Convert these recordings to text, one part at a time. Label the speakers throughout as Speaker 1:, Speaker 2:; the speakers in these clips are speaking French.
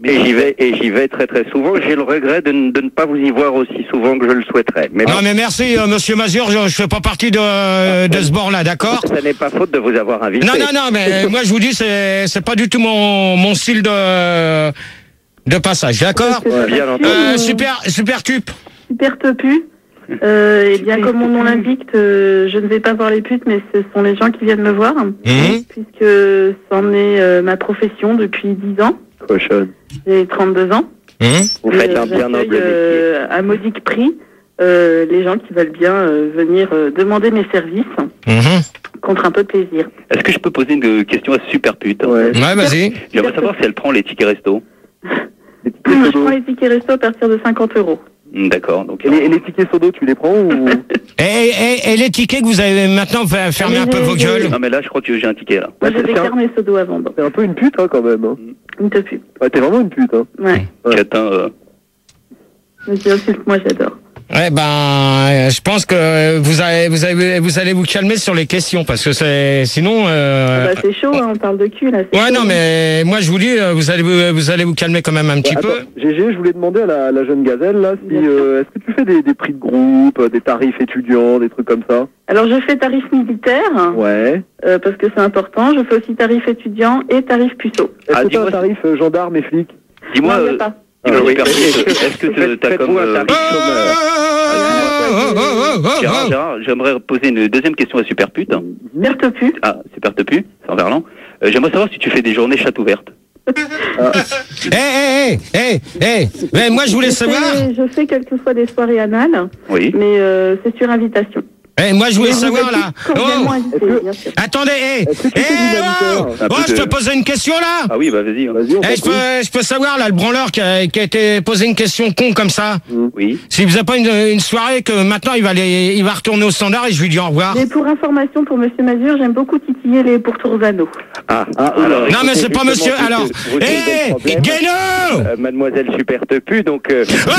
Speaker 1: Et j'y vais très très souvent. J'ai le regret de ne pas vous y voir aussi souvent que je le souhaiterais. Mais
Speaker 2: non, mais merci, monsieur Mazur, je fais pas partie de ce bord-là, d'accord?
Speaker 1: Ça n'est pas faute de vous avoir invité.
Speaker 2: Non, mais moi je vous dis, c'est pas du tout mon style de passage, d'accord?
Speaker 1: Bien entendu.
Speaker 2: Super Cup.
Speaker 3: Super Topu. Et bien comme mon nom l'indique, je ne vais pas voir les putes, mais ce sont les gens qui viennent me voir, puisque c'en est ma profession depuis 10 ans.
Speaker 1: Cochonne.
Speaker 3: J'ai 32 ans.
Speaker 1: Vous faites un bien noble métier.
Speaker 3: À modique prix, les gens qui veulent bien venir demander mes services contre un peu de plaisir.
Speaker 4: Est-ce que je peux poser une question à Super Pute?
Speaker 2: Ouais, vas-y.
Speaker 4: J'aimerais savoir si elle prend les tickets resto.
Speaker 3: Je prends les tickets resto à partir de 50 €.
Speaker 4: D'accord. Donc,
Speaker 5: et les tickets sodo, tu les prends ou...
Speaker 2: et les tickets que vous avez maintenant, fermez un peu vos gueules.
Speaker 4: Non mais là je crois que j'ai un ticket là.
Speaker 3: Moi j'ai des carnets sodo à vendre.
Speaker 5: C'est un peu une pute hein, quand même. Hein.
Speaker 3: Une te pute.
Speaker 5: Ouais, t'es vraiment une pute. Hein.
Speaker 3: Ouais.
Speaker 4: Catin.
Speaker 3: Monsieur insulte, moi j'adore.
Speaker 2: Ouais, je pense que vous allez vous calmer sur les questions parce que sinon.
Speaker 3: C'est chaud, hein, on parle de cul là.
Speaker 2: Ouais,
Speaker 3: chaud,
Speaker 2: non, mais moi je vous dis, vous allez vous calmer quand même un petit peu.
Speaker 5: GG, je voulais demander à la jeune gazelle là, si est-ce que tu fais des prix de groupe, des tarifs étudiants, des trucs comme ça?
Speaker 3: Alors je fais tarif militaire.
Speaker 5: Ouais.
Speaker 3: Parce que c'est important. Je fais aussi tarif étudiant et tarif puceau.
Speaker 5: Est-ce que tu as un tarif gendarme et flic?
Speaker 4: Dis-moi.
Speaker 3: Non, il n'y a pas.
Speaker 4: Est-ce que t'as comme Gérard, j'aimerais poser une deuxième question à Super Pute.
Speaker 3: Super Topu.
Speaker 4: Ah, Super Topu, c'est en verlan. J'aimerais savoir si tu fais des journées chatte ouvertes.
Speaker 2: Mais moi je voulais savoir.
Speaker 3: Je fais quelquefois des soirées anales.
Speaker 4: Oui.
Speaker 3: Mais c'est sur invitation.
Speaker 2: Moi je voulais savoir là. Attendez, je te posais une question là.
Speaker 4: Ah oui, bah vas-y.
Speaker 2: Je peux savoir là le branleur qui a été posé une question con comme ça.
Speaker 4: Oui.
Speaker 2: S'il faisait pas une soirée que maintenant il va retourner au standard et je lui dis au revoir.
Speaker 3: Et pour information pour Monsieur Mazur, j'aime beaucoup titiller les pourtours anneaux.
Speaker 2: Alors, non mais c'est pas Monsieur. Alors, Guéno,
Speaker 1: Mademoiselle Super Topu, donc.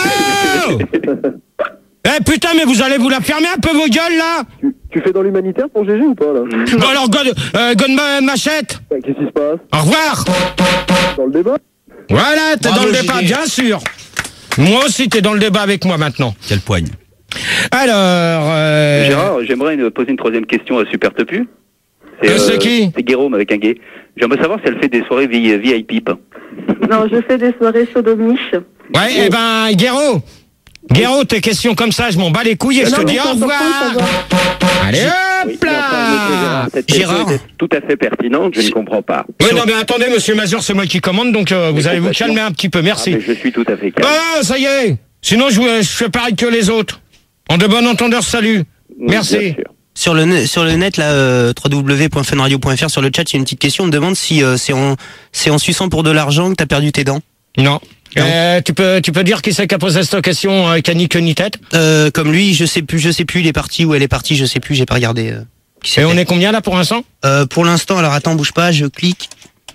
Speaker 2: Putain, mais vous allez vous la fermer un peu vos gueules là.
Speaker 5: Tu fais dans l'humanitaire pour GG ou pas là?
Speaker 2: Bon alors, God Machette.
Speaker 5: Qu'est-ce qui se passe?
Speaker 2: Au revoir.
Speaker 5: Dans le débat?
Speaker 2: Voilà, t'es dans le débat, bien sûr. Moi aussi, t'es dans le débat avec moi maintenant.
Speaker 6: Quelle poigne.
Speaker 2: Alors...
Speaker 4: Gérard, j'aimerais poser une troisième question à Super Topu.
Speaker 2: C'est qui?
Speaker 4: C'est Guéraume avec un gay. J'aimerais savoir si elle fait des soirées VIP.
Speaker 3: Non, je fais des soirées sodomiches.
Speaker 2: Ouais, Guéraud, tes questions comme ça, je m'en bats les couilles et je te dis au revoir. Allez hop là.
Speaker 1: Gérard, tout à fait pertinente, je ne comprends pas.
Speaker 2: Oui, non mais attendez, Monsieur Mazur, c'est moi qui commande, donc vous allez vous calmer un petit peu, merci.
Speaker 1: Mais je suis tout à fait calme.
Speaker 2: Ah, ça y est. Sinon, je fais pareil que les autres. En de bon entendeur, salut. Merci.
Speaker 6: Sur le net, là, www.funradio.fr, sur le chat, il y a une petite question. On me demande si c'est en suçant pour de l'argent que t'as perdu tes dents.
Speaker 2: Non. Tu peux dire qui c'est qui a posé cette question, ni queue ni tête?
Speaker 6: Comme lui, je sais plus, il est parti ou elle est partie, je sais plus, j'ai pas regardé.
Speaker 2: Et on est combien là pour l'instant?
Speaker 6: Pour l'instant, alors attends, bouge pas, je clique.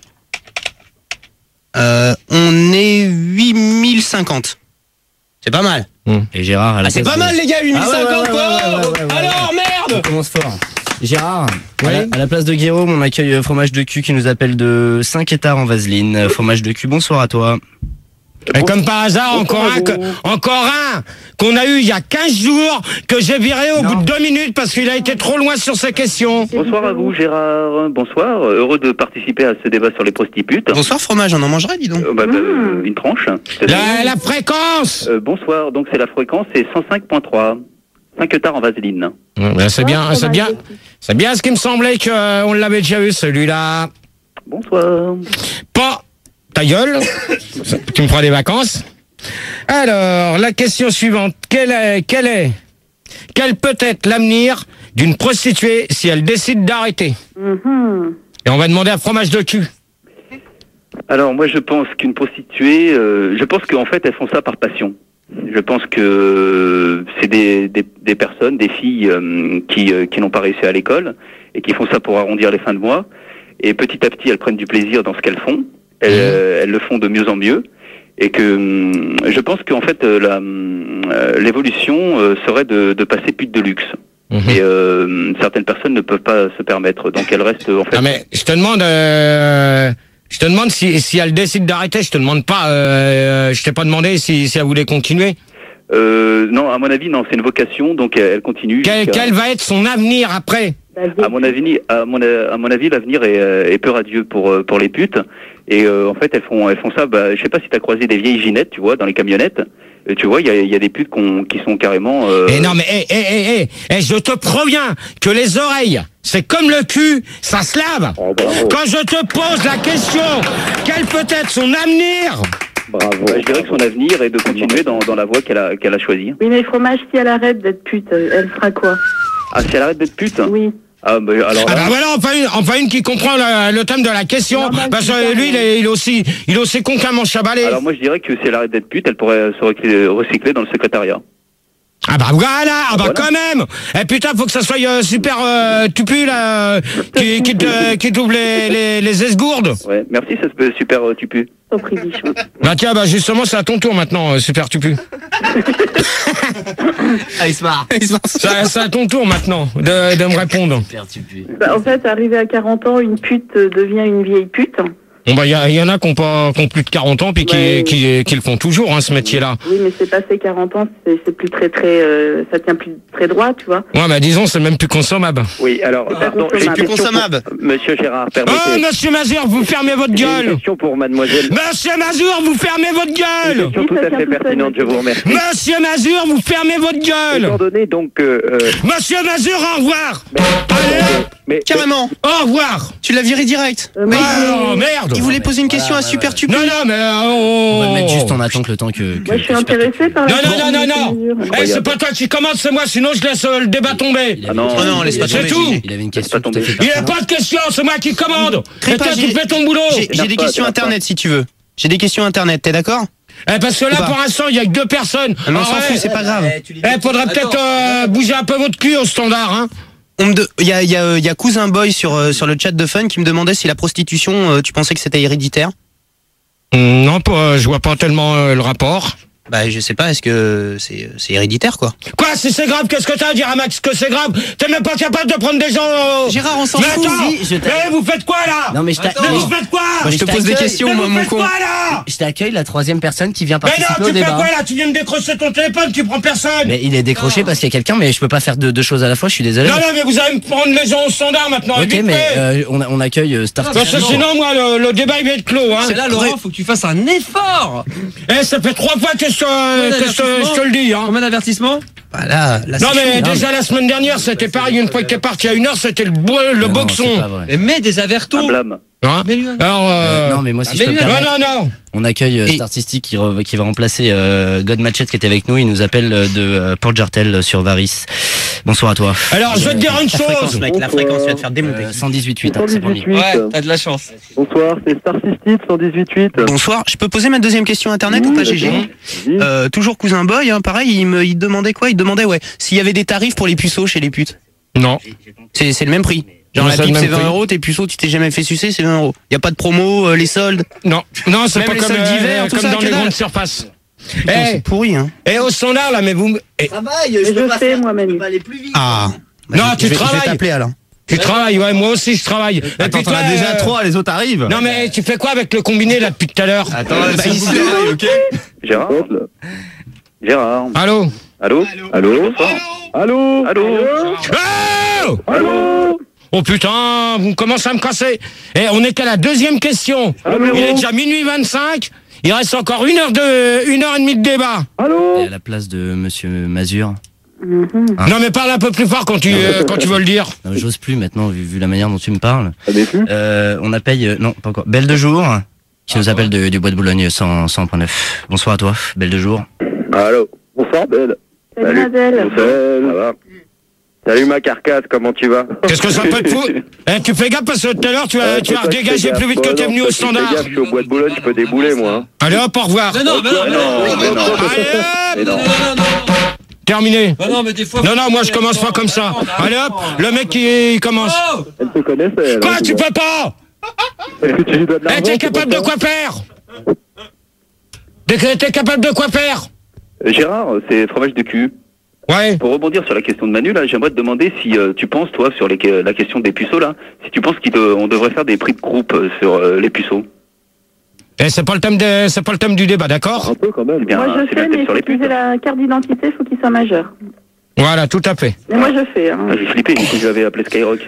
Speaker 6: On est 8050. C'est pas mal.
Speaker 7: Et Gérard,
Speaker 6: c'est pas mal les gars, 8050 quoi. Alors merde.
Speaker 7: On commence fort. Gérard, à la place de Guillaume, on accueille Fromage de cul qui nous appelle de Saint-Quétard en Vaseline. Fromage de cul, bonsoir à toi.
Speaker 2: Et comme par hasard, encore un qu'on a eu il y a 15 jours, que j'ai viré au bout de 2 minutes parce qu'il a été trop loin sur ses questions.
Speaker 4: Bonsoir à vous Gérard, bonsoir, heureux de participer à ce débat sur les prostitutes.
Speaker 6: Bonsoir Fromage, on en mangerait dis donc.
Speaker 4: Une tranche.
Speaker 2: La fréquence.
Speaker 4: Bonsoir, donc c'est la fréquence, c'est 105.3. Saint-Quétard en Vaseline.
Speaker 2: C'est bien ce qui me semblait qu'on l'avait déjà eu celui-là.
Speaker 4: Bonsoir.
Speaker 2: Pas ta gueule, tu me prends des vacances. Alors, la question suivante, quel peut être l'avenir d'une prostituée si elle décide d'arrêter? Et on va demander à Fromage de cul.
Speaker 4: Alors, moi, je pense qu'une prostituée, je pense qu'en fait, elles font ça par passion. Je pense que c'est des personnes, des filles qui n'ont pas réussi à l'école et qui font ça pour arrondir les fins de mois. Et petit à petit, elles prennent du plaisir dans ce qu'elles font. Elles le font de mieux en mieux. Et que je pense qu'en fait, l'évolution serait de passer pute de luxe. Et certaines personnes ne peuvent pas se permettre. Donc elles restent en fait...
Speaker 2: Non mais je te demande... Je te demande si elle décide d'arrêter. Je te demande pas. Je t'ai pas demandé si elle voulait continuer.
Speaker 4: Non, à mon avis, non, c'est une vocation, donc elle continue.
Speaker 2: Quel va être son avenir après?
Speaker 4: À mon avis, l'avenir est peu radieux pour les putes. Et en fait, elles font ça. Bah, je sais pas si t'as croisé des vieilles ginettes, tu vois, dans les camionnettes. Et tu vois, il y a des putes qui sont carrément.
Speaker 2: Eh non, mais je te préviens que les oreilles, c'est comme le cul, ça se lave.
Speaker 5: Oh, bravo.
Speaker 2: Quand je te pose la question, quel peut être son avenir?
Speaker 5: Bravo.
Speaker 4: Je dirais que son avenir est de continuer dans la voie qu'elle a choisie.
Speaker 3: Oui, mais fromage, si elle arrête d'être pute, elle fera quoi?
Speaker 4: Ah, si elle arrête d'être pute?
Speaker 3: Oui.
Speaker 4: Ah, bah, alors.
Speaker 2: Ah bah voilà, enfin une qui comprend le thème de la question. Parce que lui, il est aussi con qu'un manche à balai.
Speaker 4: Alors moi, je dirais que si elle arrête d'être pute, elle pourrait se recycler dans le secrétariat.
Speaker 2: Ah bah voilà,
Speaker 4: voilà.
Speaker 2: quand même. Eh putain, faut que ça soit super tupu là, qui t'ouvre les esgourdes.
Speaker 4: Ouais, merci, ça se peut super tupu.
Speaker 3: Au prix bichon.
Speaker 2: Bah tiens, bah justement, c'est à ton tour maintenant, super tupu.
Speaker 7: Ah, il se marre.
Speaker 2: C'est à ton tour maintenant de me répondre.
Speaker 3: Bah, en fait, arrivé à 40 ans, une pute devient une vieille pute.
Speaker 2: Bon bah il y en a qui ont plus de 40 ans puis
Speaker 3: Ouais.
Speaker 2: qui le font toujours hein, ce métier-là.
Speaker 3: Oui, mais c'est passé 40 ans, c'est plus très ça tient plus très droit, tu vois.
Speaker 2: Ouais bah disons c'est même plus consommable.
Speaker 1: Oui, alors, pardon,
Speaker 3: consommable.
Speaker 1: j'ai une
Speaker 6: Plus
Speaker 1: question
Speaker 6: consommable.
Speaker 1: pour Monsieur Gérard,
Speaker 2: Oh
Speaker 1: permettez.
Speaker 2: monsieur Mazur, vous fermez votre
Speaker 1: J'ai une
Speaker 2: gueule.
Speaker 1: question pour mademoiselle.
Speaker 2: Monsieur Mazur, vous fermez votre
Speaker 1: Une
Speaker 2: gueule.
Speaker 1: question tout à fait pertinente, je vous remercie.
Speaker 2: Monsieur Mazur, vous fermez votre gueule.
Speaker 1: Étant donné donc
Speaker 2: Monsieur Mazur, au revoir. Allez,
Speaker 1: mais
Speaker 6: Carrément.
Speaker 2: au revoir.
Speaker 6: Tu l'as viré direct.
Speaker 3: Mais
Speaker 2: Oh merde.
Speaker 6: Il voulait poser une question à Super Tupu.
Speaker 2: Non non mais
Speaker 7: On va le mettre juste en attente le temps que
Speaker 3: moi, je suis intéressée par la
Speaker 2: non. Eh, c'est pas toi qui commence, c'est moi, sinon je laisse le débat tomber.
Speaker 6: Ah non, laisse pas
Speaker 2: C'est
Speaker 6: tomber.
Speaker 2: tout.
Speaker 7: Il avait une question tout à fait
Speaker 2: Il n'y a
Speaker 7: pertinente.
Speaker 2: pas de question, c'est moi qui commande.
Speaker 6: Crée
Speaker 2: Et
Speaker 6: pas,
Speaker 2: toi, tu
Speaker 6: j'ai-
Speaker 2: fais ton boulot.
Speaker 6: J'ai des questions internet si tu veux. J'ai des questions internet, t'es d'accord?
Speaker 2: Eh, parce que là,
Speaker 6: Ou pas
Speaker 2: pour l'instant, il y a que 2 personnes.
Speaker 6: Ah, mais on s'en
Speaker 2: Alors,
Speaker 6: fout, c'est pas grave.
Speaker 2: faudrait peut-être bouger un peu votre cul au standard, hein.
Speaker 6: Il y a Cousin Boy sur le chat de Fun qui me demandait si la prostitution, tu pensais que c'était héréditaire?
Speaker 2: Non, je vois pas tellement le rapport.
Speaker 6: Bah je sais pas, est-ce que c'est héréditaire quoi?
Speaker 2: Quoi, si c'est grave, qu'est-ce que t'as à dire à Max que c'est grave? T'es même pas capable de prendre des gens...
Speaker 6: Gérard, on s'en
Speaker 2: Mais
Speaker 6: fout.
Speaker 2: attends,
Speaker 7: Si, je t'ai-
Speaker 2: mais vous faites quoi, là?
Speaker 7: Non mais je
Speaker 2: Mais vous faites quoi?
Speaker 6: Moi, je te pose des
Speaker 7: t'accueille.
Speaker 6: questions,
Speaker 2: Mais
Speaker 6: moi,
Speaker 2: vous
Speaker 6: mon
Speaker 2: faites
Speaker 6: con.
Speaker 2: quoi, là?
Speaker 7: Je t'accueille la troisième personne qui vient
Speaker 2: Mais
Speaker 7: participer
Speaker 2: non,
Speaker 7: au
Speaker 2: tu fais
Speaker 7: débat.
Speaker 2: quoi, là? Tu viens de décrocher ton téléphone, tu prends personne.
Speaker 7: Mais il est décroché parce qu'il y a quelqu'un, mais je peux pas faire deux choses à la fois, je suis désolé.
Speaker 2: Non, mais vous allez me prendre les gens au standard maintenant.
Speaker 7: Ok,
Speaker 2: vite
Speaker 7: mais
Speaker 2: fait.
Speaker 7: on accueille Star
Speaker 2: Parce que sinon, moi, le débat, il va être clos, hein.
Speaker 8: C'est là, Laurent, faut que tu fasses un effort.
Speaker 2: Eh, ça fait 3 fois que je te le dis, hein.
Speaker 8: Combien d'avertissements?
Speaker 6: Bah là
Speaker 2: Non,
Speaker 6: c'est
Speaker 2: mais
Speaker 6: chaud.
Speaker 2: déjà la semaine dernière, c'était pareil. Une fois que t'es parti à 1h, c'était le
Speaker 7: Non,
Speaker 2: boxon.
Speaker 7: c'est pas vrai.
Speaker 8: Mais mets des
Speaker 4: Un
Speaker 8: avertos.
Speaker 4: blâme.
Speaker 2: Hein
Speaker 8: Mais lui,
Speaker 2: Alors,
Speaker 7: Non mais moi si
Speaker 8: mais
Speaker 7: je peux
Speaker 8: lui,
Speaker 7: me
Speaker 2: non,
Speaker 7: permettre,
Speaker 2: non.
Speaker 7: on accueille
Speaker 6: Et-
Speaker 7: Statistic qui va remplacer God Machette qui était avec nous, il nous appelle de Port Jartel sur Varis. Bonsoir à toi.
Speaker 2: Alors, je vais te dire une
Speaker 6: La fréquence,
Speaker 2: chose.
Speaker 6: mec, la fréquence, tu vas te faire démonter.
Speaker 7: 118.8, hein, c'est promis.
Speaker 5: 118.8.
Speaker 8: Ouais, t'as de la chance.
Speaker 5: Bonsoir, c'est Star System 118.8.
Speaker 6: Bonsoir, je peux poser ma deuxième question internet ou pas, GG?
Speaker 5: Vas-y.
Speaker 6: Toujours Cousin Boy, hein, pareil, il demandait quoi? Il demandait, ouais, s'il y avait des tarifs pour les puceaux chez les putes.
Speaker 2: Non.
Speaker 6: C'est le même prix. Genre
Speaker 2: Non,
Speaker 6: la
Speaker 2: c'est le
Speaker 6: pipe
Speaker 2: même
Speaker 6: c'est 20
Speaker 2: prix.
Speaker 6: euros, tes puceaux, tu t'es jamais fait sucer, c'est 20 euros. Y a pas de promo, les soldes.
Speaker 2: Non, c'est
Speaker 6: Même
Speaker 2: pas
Speaker 6: les
Speaker 2: comme,
Speaker 6: soldes d'hiver, tout
Speaker 2: comme
Speaker 6: ça,
Speaker 2: dans
Speaker 6: que
Speaker 2: les
Speaker 6: dalle.
Speaker 2: grandes surfaces.
Speaker 6: Putain,
Speaker 2: Eh,
Speaker 6: c'est pourri, hein.
Speaker 2: au standard, là, mais vous... eh,
Speaker 7: Travaille,
Speaker 3: Mais je sais, moi, Manu.
Speaker 7: aller plus vite.
Speaker 6: Ah.
Speaker 2: Non, tu
Speaker 6: je vais
Speaker 2: travailles.
Speaker 6: t'appeler alors.
Speaker 2: tu travailles, ouais, moi aussi, je travaille. Et
Speaker 9: Attends,
Speaker 2: puis
Speaker 9: t'en
Speaker 2: toi,
Speaker 9: as déjà 3, les autres arrivent.
Speaker 2: Non, mais tu fais quoi avec le combiné, là, depuis tout à l'heure?
Speaker 9: Attends,
Speaker 6: Bah,
Speaker 9: c'est une
Speaker 6: il
Speaker 9: boucle
Speaker 6: se-
Speaker 9: d'oreille, ok?
Speaker 4: Gérard. Gérard.
Speaker 2: Allô?
Speaker 4: Allô.
Speaker 5: Allô
Speaker 4: Bonsoir.
Speaker 5: Allô
Speaker 4: Allô.
Speaker 2: Oh
Speaker 5: Allô
Speaker 2: Oh putain, vous commencez à me casser. Et on est qu'à la deuxième question.
Speaker 5: Allô
Speaker 2: Il est déjà minuit 25. Il reste encore 1h30 de débat.
Speaker 5: Allô
Speaker 7: Et à la place de Monsieur Mazur.
Speaker 2: Non mais parle un peu plus fort quand tu veux le dire.
Speaker 7: Non, j'ose plus maintenant vu la manière dont tu me parles.
Speaker 5: Ça défule
Speaker 7: On appelle non pas encore. Belle de jour qui nous appelle du bois de Boulogne 100.9. Bonsoir à toi, Belle de jour.
Speaker 1: Allô.
Speaker 5: Bonsoir, Belle.
Speaker 3: Salut, Adèle.
Speaker 1: Ça va. Salut ma carcasse, comment tu vas?
Speaker 2: Qu'est-ce que ça peut te foutre? Eh, tu fais gaffe parce que tout à l'heure tu vas dégager plus vite que t'es venu au standard.
Speaker 1: Je suis au bois de Boulogne, je peux débouler moi. Hein.
Speaker 2: Allez hop, au revoir.
Speaker 8: Mais non, mais non, mais non, mais non.
Speaker 2: Allez hop,
Speaker 8: Non, non, non.
Speaker 2: terminé.
Speaker 8: Bah non, mais des fois.
Speaker 2: Non, moi je commence pas comme ça. Allez hop, le mec qui commence.
Speaker 8: Oh.
Speaker 5: Elle te connaissait, elle.
Speaker 2: Quoi,
Speaker 5: hein,
Speaker 2: tu
Speaker 5: vois.
Speaker 2: peux pas?
Speaker 5: Est-ce que tu lui donnes
Speaker 2: Eh,
Speaker 5: l'argent,
Speaker 2: t'es
Speaker 5: c'est
Speaker 2: capable de
Speaker 5: pour ça
Speaker 2: quoi faire? T'es capable de quoi faire?
Speaker 4: Gérard, c'est fromage de cul.
Speaker 2: Ouais.
Speaker 4: Pour rebondir sur la question de Manu, là, j'aimerais te demander si tu penses, toi, sur la question des puceaux, là, si tu penses qu'on devrait faire des prix de groupe sur les puceaux.
Speaker 2: Et c'est pas le thème du débat, d'accord?
Speaker 5: Un peu quand même.
Speaker 4: Eh bien,
Speaker 3: Moi, je
Speaker 4: c'est le
Speaker 3: fais,
Speaker 4: thème
Speaker 3: mais il
Speaker 4: sur
Speaker 3: faut
Speaker 4: les
Speaker 3: qu'ils
Speaker 4: putes.
Speaker 3: aient la carte d'identité, il faut qu'ils soient majeurs.
Speaker 2: Voilà, tout à fait.
Speaker 3: Mais moi, je fais. Hein.
Speaker 4: Ah, j'ai flippé quand j'avais appelé Skyrock.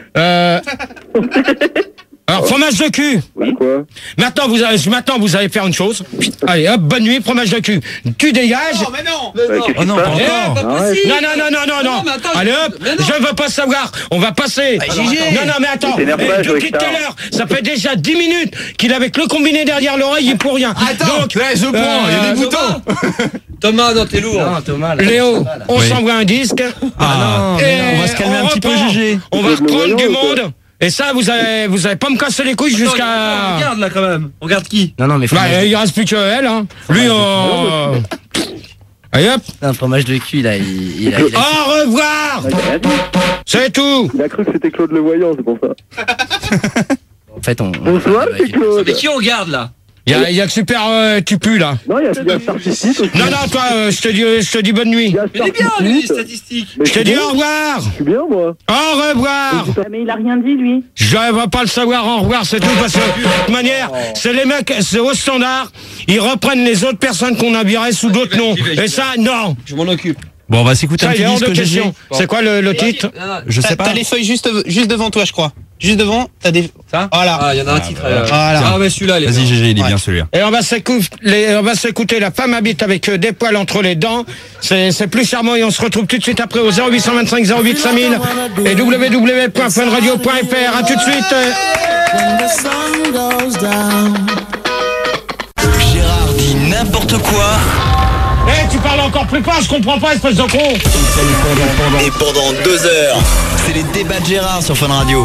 Speaker 2: Alors, fromage de cul.
Speaker 4: Oui.
Speaker 5: Quoi?
Speaker 2: Maintenant, vous allez faire une chose. Allez, hop, bonne nuit, fromage de cul. Tu dégages.
Speaker 8: Non, mais non.
Speaker 4: Qu'est-ce qui se passe?
Speaker 2: Eh,
Speaker 8: Pas possible.
Speaker 2: non.
Speaker 8: mais attends,
Speaker 2: Allez hop,
Speaker 8: mais non.
Speaker 2: je veux pas savoir. On va passer. Non, mais attends.
Speaker 4: T'énerve pas, Joey
Speaker 2: Depuis tout
Speaker 4: Star.
Speaker 2: à l'heure, ça fait déjà 10 minutes qu'il avait que le combiné derrière l'oreille, il est pour rien.
Speaker 9: Attends,
Speaker 2: Donc,
Speaker 9: je prends, il y a des boutons.
Speaker 8: Thomas, non, t'es lourd.
Speaker 7: Non, Thomas, là,
Speaker 2: Léo,
Speaker 7: ça va, là.
Speaker 2: on s'envoie un disque.
Speaker 6: Ah,
Speaker 2: Et
Speaker 6: on va se calmer un petit peu,
Speaker 2: reprend.
Speaker 6: GG.
Speaker 2: On va
Speaker 5: Vous êtes
Speaker 2: reprendre
Speaker 5: le
Speaker 2: du
Speaker 5: voyant, ou quoi?
Speaker 2: monde. Et ça, vous allez pas me casser les couilles jusqu'à...
Speaker 8: Regarde là quand même. Regarde qui?
Speaker 7: Non, mais
Speaker 2: Bah, il reste plus que elle, hein. Lui, on... Allez hop.
Speaker 7: un fromage de cul, là, il a...
Speaker 2: Au revoir. C'est tout.
Speaker 5: Il a cru que c'était Claude le Voyant, c'est pour ça.
Speaker 7: En fait, on...
Speaker 5: Bonsoir, c'est Claude.
Speaker 8: Mais qui on regarde là?
Speaker 2: Il y a que super tu pues là.
Speaker 5: Non, il y a Starticite aussi.
Speaker 2: Non, toi, je te dis bonne nuit.
Speaker 5: Il y a
Speaker 8: Mais il est bien lui, les
Speaker 5: Starticite.
Speaker 8: statistiques.
Speaker 5: Mais
Speaker 2: Je te dis au revoir.
Speaker 5: Je suis bien, moi.
Speaker 2: Au revoir.
Speaker 3: Ah, mais il a rien dit, lui.
Speaker 2: Je vais pas le savoir au revoir, c'est tout, parce que de toute manière, c'est les mecs, c'est au standard, ils reprennent les autres personnes qu'on a virées sous d'autres noms. Et ça, non.
Speaker 8: Je m'en occupe.
Speaker 6: Bon, on va s'écouter un
Speaker 2: Ça, il
Speaker 6: petit
Speaker 2: est hors de
Speaker 6: disque, GG.
Speaker 2: question. C'est quoi le titre?
Speaker 6: Je sais pas. T'as les feuilles juste devant toi, je crois. Juste devant, t'as des...
Speaker 8: Ça?
Speaker 6: Voilà.
Speaker 8: Ah, il y en a un titre.
Speaker 6: Voilà.
Speaker 8: Ah, mais celui-là, il est
Speaker 9: Vas-y,
Speaker 8: bien.
Speaker 9: GG, il est
Speaker 6: Ouais.
Speaker 9: bien celui-là.
Speaker 2: Et on va s'écouter La femme habite avec des poils entre les dents. C'est plus charmant et on se retrouve tout de suite après au 0825 08 5000 et www.funradio.fr. À tout de suite.
Speaker 10: Gérard dit n'importe quoi.
Speaker 2: Eh, tu parles encore plus fort, je comprends pas, espèce de con.
Speaker 10: Et pendant 2 heures, c'est les débats de Gérard sur Fun Radio.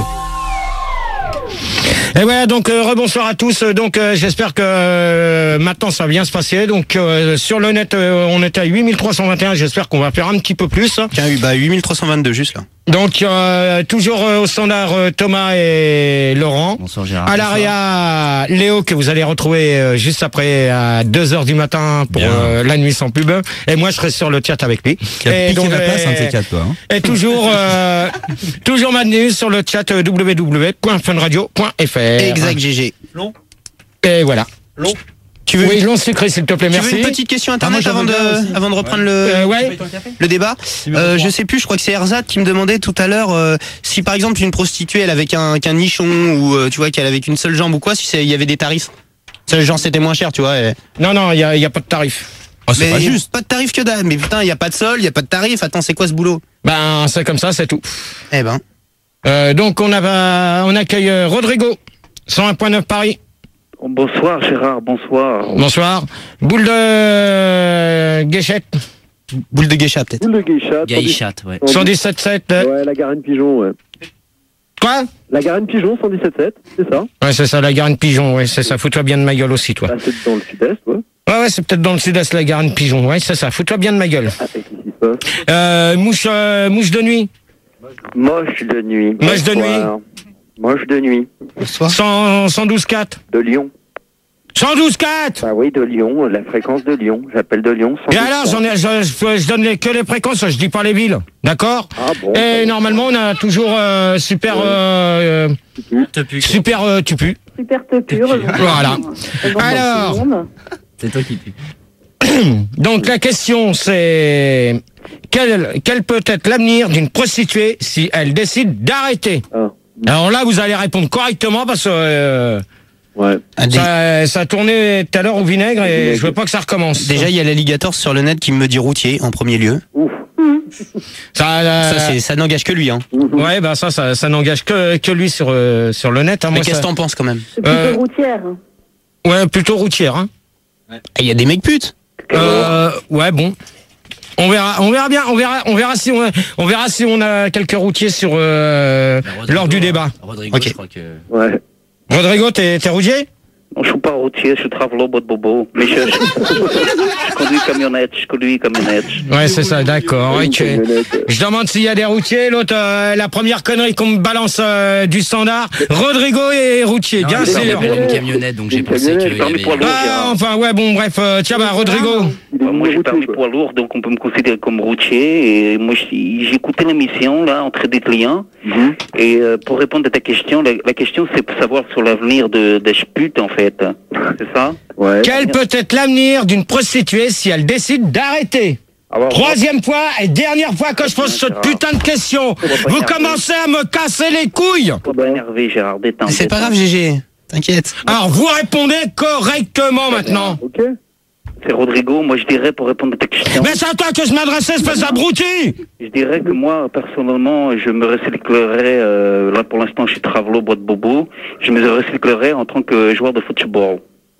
Speaker 2: Et voilà, donc rebonsoir à tous. Donc j'espère que maintenant ça va bien se passer. Donc sur le net, on était à 8321. J'espère qu'on va faire un petit peu plus.
Speaker 6: Tiens, 8322 juste là.
Speaker 2: Donc toujours au standard Thomas et Laurent.
Speaker 7: Bonsoir, Gérard.
Speaker 2: À l'arrière, Léo que vous allez retrouver juste après à 2h du matin pour la nuit sans pub. Et moi je serai sur le chat avec lui.
Speaker 9: Qui a
Speaker 2: Et
Speaker 9: piqué
Speaker 2: donc,
Speaker 9: la place, un de ces quatre, toi. Hein.
Speaker 2: et toujours toujours maintenu sur le chat www.funradio.fr.
Speaker 6: Exact, GG.
Speaker 2: Et voilà.
Speaker 6: Tu veux,
Speaker 2: Oui, long sucré s'il te plaît,
Speaker 6: tu veux
Speaker 2: merci.
Speaker 6: une petite question internet
Speaker 9: j'en
Speaker 6: avant
Speaker 9: veux bien aussi.
Speaker 6: de reprendre
Speaker 2: Ouais.
Speaker 6: le débat? Je sais plus, je crois que c'est Erzat qui me demandait tout à l'heure si par exemple une prostituée elle avait qu'un nichon ou tu vois qu'elle avait qu'une seule jambe ou quoi, si il y avait des tarifs. Ça, genre c'était moins cher, tu vois.
Speaker 2: Non, il y a pas de tarif.
Speaker 9: Oh, c'est
Speaker 6: Mais
Speaker 9: pas juste.
Speaker 6: pas de tarif que dalle. Mais putain, il y a pas de sol, il y a pas de tarif. Attends, c'est quoi ce boulot?
Speaker 2: Ben c'est comme ça, c'est tout.
Speaker 6: Eh ben.
Speaker 2: Donc on accueille Rodrigo, 101.9 Paris.
Speaker 4: Bonsoir Gérard, bonsoir.
Speaker 2: Bonsoir. Boule de Guéchette,
Speaker 6: Boule de geisha peut-être.
Speaker 5: Boule de Geisha.
Speaker 7: Gaïchat, ouais.
Speaker 2: 117.7.
Speaker 5: Ouais, la Garenne Pigeon, ouais.
Speaker 2: Quoi?
Speaker 5: La Garenne Pigeon, 117.7, c'est ça.
Speaker 2: Ouais, c'est ça, la Garenne Pigeon, ouais, c'est ça. Fous-toi bien de ma gueule aussi, toi.
Speaker 5: Bah, c'est dans le sud-est, ouais.
Speaker 2: Ouais, c'est peut-être dans le sud-est, la Garenne Pigeon. Ouais, c'est ça. Fous-toi bien de ma gueule.
Speaker 5: Ah, qu'est-ce qui se passe?
Speaker 2: Mouche de nuit.
Speaker 1: Moche de nuit.
Speaker 2: Moche de
Speaker 1: Bonsoir. Moche de nuit.
Speaker 6: Bonsoir.
Speaker 2: 112.4.
Speaker 1: De Lyon.
Speaker 2: 112.4.
Speaker 1: Ah oui, de Lyon, la fréquence de Lyon. J'appelle de Lyon.
Speaker 2: Et alors, je donne que les fréquences, je dis pas les villes. D'accord?
Speaker 1: Ah bon.
Speaker 2: Et normalement, on a toujours super super tupu.
Speaker 3: Super topure.
Speaker 2: Voilà. Alors.
Speaker 7: C'est toi qui pue.
Speaker 2: Donc la question c'est quel peut être l'avenir d'une prostituée si elle décide d'arrêter?
Speaker 5: Ah.
Speaker 2: Alors là, vous allez répondre correctement parce que
Speaker 5: Ouais.
Speaker 2: ça a tourné tout à l'heure au vinaigre et je veux pas que ça recommence.
Speaker 6: Déjà, il y a l'alligator sur le net qui me dit routier en premier lieu.
Speaker 5: Ouf.
Speaker 6: Ça n'engage que lui. Hein.
Speaker 2: Ouais, bah ça n'engage que lui sur le net. Hein.
Speaker 6: Mais
Speaker 2: Moi,
Speaker 6: qu'est-ce que
Speaker 2: ça-
Speaker 6: t'en penses quand même?
Speaker 3: C'est plutôt routière.
Speaker 2: Ouais, plutôt routière. Hein.
Speaker 6: Il y a des mecs putes.
Speaker 2: Ouais, bon. On verra bien, on verra si on a quelques routiers sur lors du débat.
Speaker 7: Rodrigo,
Speaker 6: Ok.
Speaker 7: je crois que...
Speaker 5: Ouais.
Speaker 2: Rodrigo, t'es routier?
Speaker 1: Non, je suis pas routier, je travaille au bout de bobo. Mais je conduis camionnette,
Speaker 2: Ouais, c'est ça, d'accord. Ok. Je demande s'il y a des routiers. L'autre, la première connerie qu'on me balance du standard. Rodrigo est routier,
Speaker 7: Non,
Speaker 2: bien
Speaker 7: mais ça
Speaker 2: sûr.
Speaker 7: s'appelle une camionnette, donc j'ai
Speaker 5: Une
Speaker 7: pensé
Speaker 5: camionnette,
Speaker 7: qu'il y
Speaker 1: permis
Speaker 7: avait...
Speaker 1: poids lourd.
Speaker 2: Ah, enfin, ouais, bon, bref. Tiens, bah, Rodrigo.
Speaker 5: Il est
Speaker 1: Moi, j'ai
Speaker 5: routier,
Speaker 1: permis
Speaker 5: quoi.
Speaker 1: poids lourd, donc on peut me considérer comme routier. Et moi, j'ai écouté l'émission, là, entre des clients. Et pour répondre à ta question, la question, c'est pour savoir sur l'avenir des putes, en fait.
Speaker 4: arrête. C'est ça?
Speaker 5: Ouais.
Speaker 2: Quel peut être l'avenir d'une prostituée si elle décide d'arrêter? Troisième fois et dernière fois que je pose cette putain de question. Vous commencez à me casser les couilles.
Speaker 4: Faut pas énerver, Gérard, détends.
Speaker 6: C'est pas grave, GG. T'inquiète.
Speaker 2: Alors, vous répondez correctement maintenant.
Speaker 5: Ok.
Speaker 4: C'est Rodrigo, moi je dirais pour répondre à ta question.
Speaker 2: Mais c'est à toi que je m'adressais, espèce d'abruti.
Speaker 4: Je dirais que moi, personnellement, je me recyclerais, là pour l'instant je suis Travelo, boîte bobo, je me recyclerais en tant que joueur de football.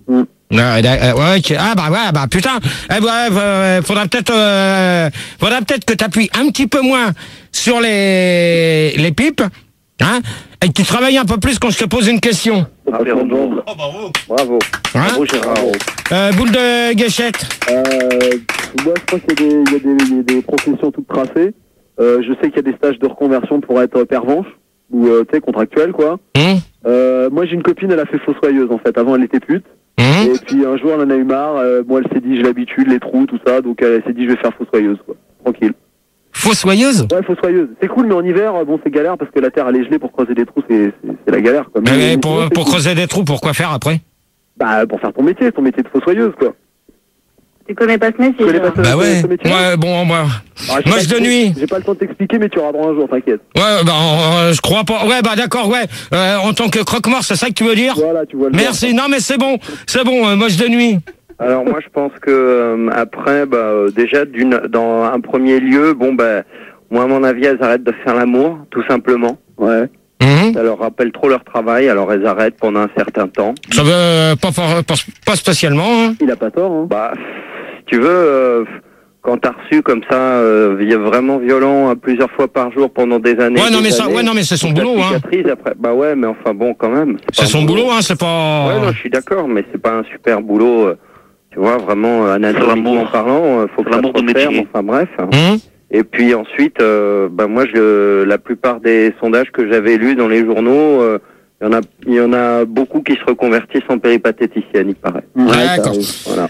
Speaker 2: Ouais, putain. Faudra peut-être que t'appuies un petit peu moins sur les pipes, hein, et que tu travailles un peu plus quand je te pose une question.
Speaker 4: Ah, bravo.
Speaker 5: Bravo.
Speaker 2: Hein?
Speaker 4: Bravo, Gérard.
Speaker 2: Boule de guéchette.
Speaker 5: Moi, je crois qu'il y a des professions toutes tracées. Je sais qu'il y a des stages de reconversion pour être pervenche, ou, tu sais, contractuel, quoi. Moi, j'ai une copine, elle a fait fossoyeuse, en fait. Avant, elle était pute. Et puis, un jour, elle en a eu marre. Moi, elle s'est dit, j'ai l'habitude, les trous, tout ça. Donc, elle s'est dit, je vais faire fossoyeuse, quoi. Tranquille.
Speaker 2: Fossoyeuse?
Speaker 5: Ouais, fossoyeuse. C'est cool, mais en hiver, bon, c'est galère parce que la terre, elle est gelée. Pour creuser des trous, c'est la galère, quoi.
Speaker 2: Mais pour creuser des trous, pourquoi faire après?
Speaker 5: Bah, pour faire ton métier de fossoyeuse, quoi.
Speaker 3: Tu connais pas ce métier?
Speaker 2: Bah ouais.
Speaker 5: ce métier?
Speaker 2: Ouais, bon, moi
Speaker 5: Moche
Speaker 2: de nuit.
Speaker 5: J'ai pas le temps de t'expliquer, mais tu auras droit un jour, t'inquiète.
Speaker 2: Ouais, je crois pas. Ouais, d'accord, ouais. En tant que croque-mort, c'est ça que tu veux dire?
Speaker 5: Voilà, tu vois le
Speaker 2: Merci. Non, mais c'est bon, moche de nuit.
Speaker 1: Alors moi je pense que après déjà dans un premier lieu, moi à mon avis elles arrêtent de faire l'amour, tout simplement.
Speaker 5: Ouais.
Speaker 1: Ça leur rappelle trop leur travail, alors elles arrêtent pendant un certain temps.
Speaker 2: Ça veut pas spécialement. Hein.
Speaker 5: Il a pas tort. Hein.
Speaker 1: Bah, si tu veux, quand t'as reçu comme ça, vraiment violent plusieurs fois par jour pendant des années.
Speaker 2: Ouais, non mais c'est son boulot, hein.
Speaker 1: Après, bah ouais, mais enfin bon, quand même.
Speaker 2: C'est son boulot, hein, c'est pas.
Speaker 1: Ouais, non, je suis d'accord, mais c'est pas un super boulot. Tu vois, vraiment, anatomiquement parlant, faut que ça se ferme, enfin bref. Et puis ensuite, moi, la plupart des sondages que j'avais lus dans les journaux, il y en a beaucoup qui se reconvertissent en péripatéticienne, il paraît.
Speaker 2: D'accord.
Speaker 1: Voilà.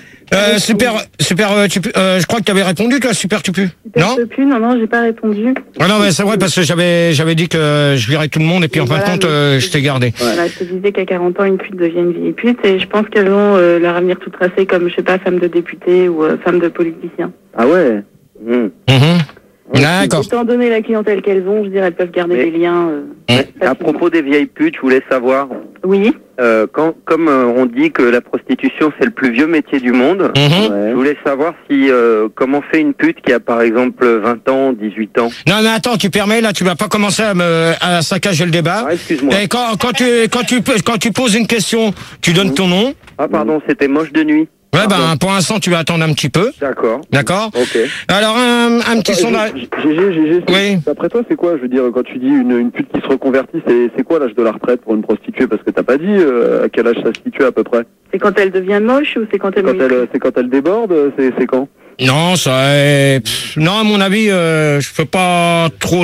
Speaker 2: Je crois que tu avais répondu, toi, super tupu. Non?
Speaker 3: Non, j'ai pas répondu.
Speaker 2: Ah non, mais c'est vrai, parce que j'avais dit que je virais tout le monde, et puis en fin de compte, je t'ai gardé.
Speaker 3: Voilà, je te disais qu'à 40 ans, une pute devient une vieille pute, et je pense qu'elles ont leur avenir tout tracé comme, je sais pas, femme de député ou femme de politicien.
Speaker 5: Ah ouais.
Speaker 2: D'accord.
Speaker 3: Étant donné la clientèle qu'elles ont, je dirais, elles peuvent garder des liens.
Speaker 1: À propos des vieilles putes, je voulais savoir.
Speaker 3: Oui.
Speaker 1: Comme on dit que la prostitution c'est le plus vieux métier du monde, je voulais savoir si comment fait une pute qui a par exemple 20 ans, 18 ans.
Speaker 2: Non mais attends, tu permets là, tu vas pas commencer à saccager le débat.
Speaker 1: Excuse-moi.
Speaker 2: Et quand tu poses une question, tu donnes ton nom.
Speaker 1: Ah pardon, c'était moche de nuit.
Speaker 2: Ouais, pour l'instant, tu vas attendre un petit peu.
Speaker 1: D'accord.
Speaker 2: Ok. Alors, un petit sondage.
Speaker 5: GG,
Speaker 2: oui.
Speaker 5: Après toi, c'est quoi? Je veux dire, quand tu dis une pute qui se reconvertit, c'est quoi l'âge de la retraite pour une prostituée? Parce que t'as pas dit à quel âge ça se situe à peu près.
Speaker 3: C'est quand elle devient moche ou c'est quand elle...
Speaker 5: C'est quand elle déborde, c'est quand?
Speaker 2: Non, non, à mon avis, je peux pas trop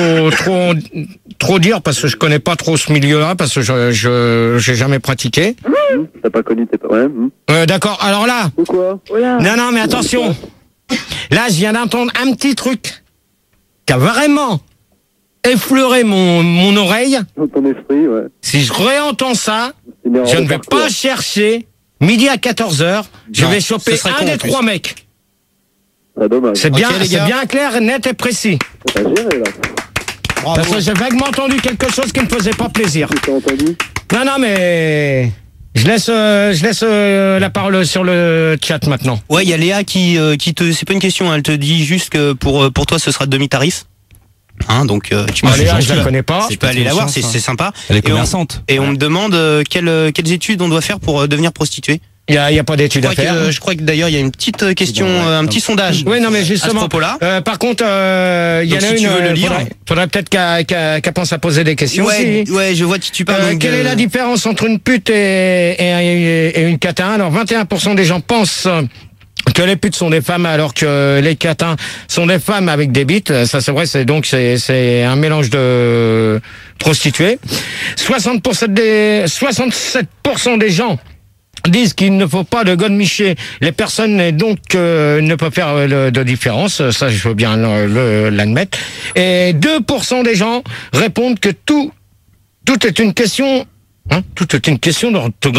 Speaker 2: dire parce que je connais pas trop ce milieu-là, parce que j'ai jamais pratiqué.
Speaker 5: T'as pas connu, ouais.
Speaker 2: D'accord. Alors là.
Speaker 5: Pourquoi?
Speaker 2: Non, mais attention. Là, je viens d'entendre un petit truc qui a vraiment effleuré mon oreille.
Speaker 5: Ton esprit, ouais.
Speaker 2: Si je réentends ça, je ne vais pas chercher. Midi à 14h, je vais choper un des 3 mecs.
Speaker 5: Ah, dommage.
Speaker 2: C'est bien, bien clair, net et précis.
Speaker 5: T'as géré, là.
Speaker 2: Parce que j'ai vaguement entendu quelque chose qui me faisait pas plaisir.
Speaker 5: Qu'est-ce que t'as entendu? Non,
Speaker 2: mais je laisse la parole sur le chat maintenant.
Speaker 6: Ouais, il y a Léa qui te, c'est pas une question, elle te dit juste que pour toi ce sera demi-tarif. Hein, donc tu peux
Speaker 2: Léa, je la connais pas.
Speaker 6: Tu peux aller la voir, c'est sympa.
Speaker 9: Elle est commerçante.
Speaker 6: Et on me demande quelles études on doit faire pour devenir prostituée.
Speaker 2: Il y a pas d'études à faire.
Speaker 6: Je crois que d'ailleurs il y a une petite question, un petit sondage.
Speaker 2: Oui, non mais justement.
Speaker 6: À ce propos-là.
Speaker 2: Par contre, il y en a
Speaker 6: si tu veux le lire.
Speaker 2: Faudrait peut-être qu'elle pense à poser des questions.
Speaker 6: Ouais, je vois qui tu parles.
Speaker 2: Quelle est la différence entre une pute et une catin? Alors 21% des gens pensent que les putes sont des femmes alors que les catins sont des femmes avec des bites. Ça c'est vrai, c'est un mélange de prostituées. 67% des gens disent qu'il ne faut pas de godemiché les personnes et donc ne peuvent faire de différence. Ça, je veux bien l'admettre. Et 2% des gens répondent que tout est une question, tout est une question d'orthographe.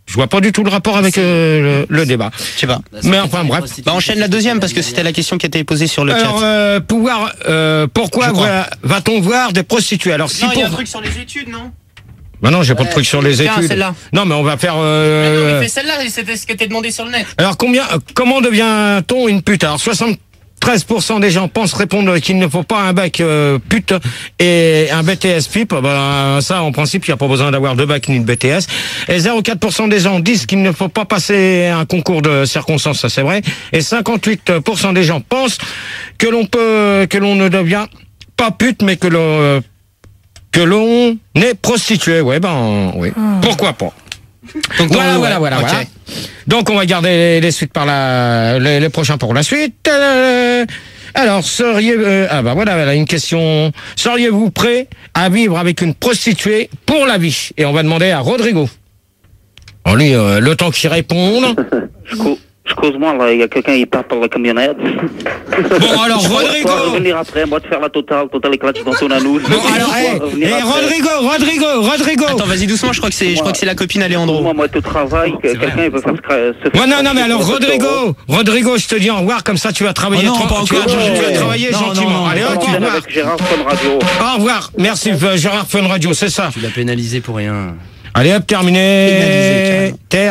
Speaker 2: Je vois pas du tout le rapport avec le débat.
Speaker 6: Je sais pas.
Speaker 2: Mais enfin bref.
Speaker 6: Bah enchaîne la deuxième parce que c'était la question qui a été posée sur le chat.
Speaker 2: Alors, pourquoi va-t-on voir des prostituées? Alors si
Speaker 6: non, il y a un truc sur les études, non?
Speaker 2: Bah non, j'ai pas de truc sur les études.
Speaker 6: Celle-là.
Speaker 2: Non, mais on va faire.
Speaker 6: Non, mais fais celle-là, c'était ce que t'es demandé sur le net.
Speaker 2: Alors comment devient-on une pute? Alors 73% des gens pensent répondre qu'il ne faut pas un bac pute et un BTS pipe. Ben ça, en principe, il n'y a pas besoin d'avoir de bac ni de BTS. Et 0,4% des gens disent qu'il ne faut pas passer un concours de circonstances, ça c'est vrai. Et 58% des gens pensent que l'on ne devient pas pute, mais que l'on est prostitué. Ouais, ben oui. Pourquoi pas? Donc voilà. Okay. Donc on va garder les suites par les prochains pour la suite. Alors voilà une question. Seriez-vous prêt à vivre avec une prostituée pour la vie? Et on va demander à Rodrigo. Oh lui, le temps qu'il réponde.
Speaker 11: Excuse-moi, là, il y a quelqu'un qui part par la camionnette.
Speaker 2: Bon, alors, Rodrigo!
Speaker 11: Je vais venir après, moi, de faire la totale éclate dans ton anneau.
Speaker 2: Bon, alors, Rodrigo!
Speaker 6: Attends, vas-y doucement, je crois que c'est la copine Alejandro.
Speaker 11: Moi, tu travailles, quelqu'un, il veut faire
Speaker 2: non, mais alors, Rodrigo, je te dis au revoir, comme ça, tu vas travailler.
Speaker 6: Tu vas
Speaker 2: travailler gentiment. Allez, au revoir.
Speaker 11: Avec Gérard Fun Radio.
Speaker 2: Au revoir. Merci, Gérard Fun Radio, c'est ça.
Speaker 7: Tu l'as pénalisé pour rien.
Speaker 2: Allez hop, terminé.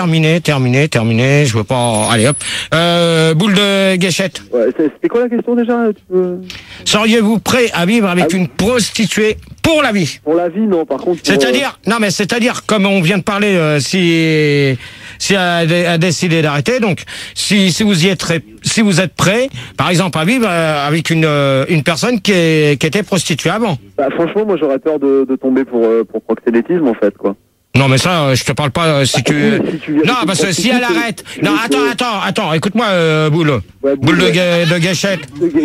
Speaker 2: Je veux pas. Allez hop. Boule de gâchette.
Speaker 5: Ouais, c'était quoi la question déjà?
Speaker 2: Seriez-vous prêt à vivre avec une prostituée pour la vie?
Speaker 5: Pour la vie, non. Par contre.
Speaker 2: C'est-à-dire, comme on vient de parler, si elle a décidé d'arrêter, donc si vous êtes prêt, par exemple, à vivre avec une personne qui était prostituée avant.
Speaker 5: Bah, franchement, moi j'aurais peur de tomber pour proxénétisme en fait, quoi.
Speaker 2: Non mais ça, je te parle pas si tu non, parce que si elle arrête. Non, attends, écoute-moi, Boule. Ouais, Boule de gâchette.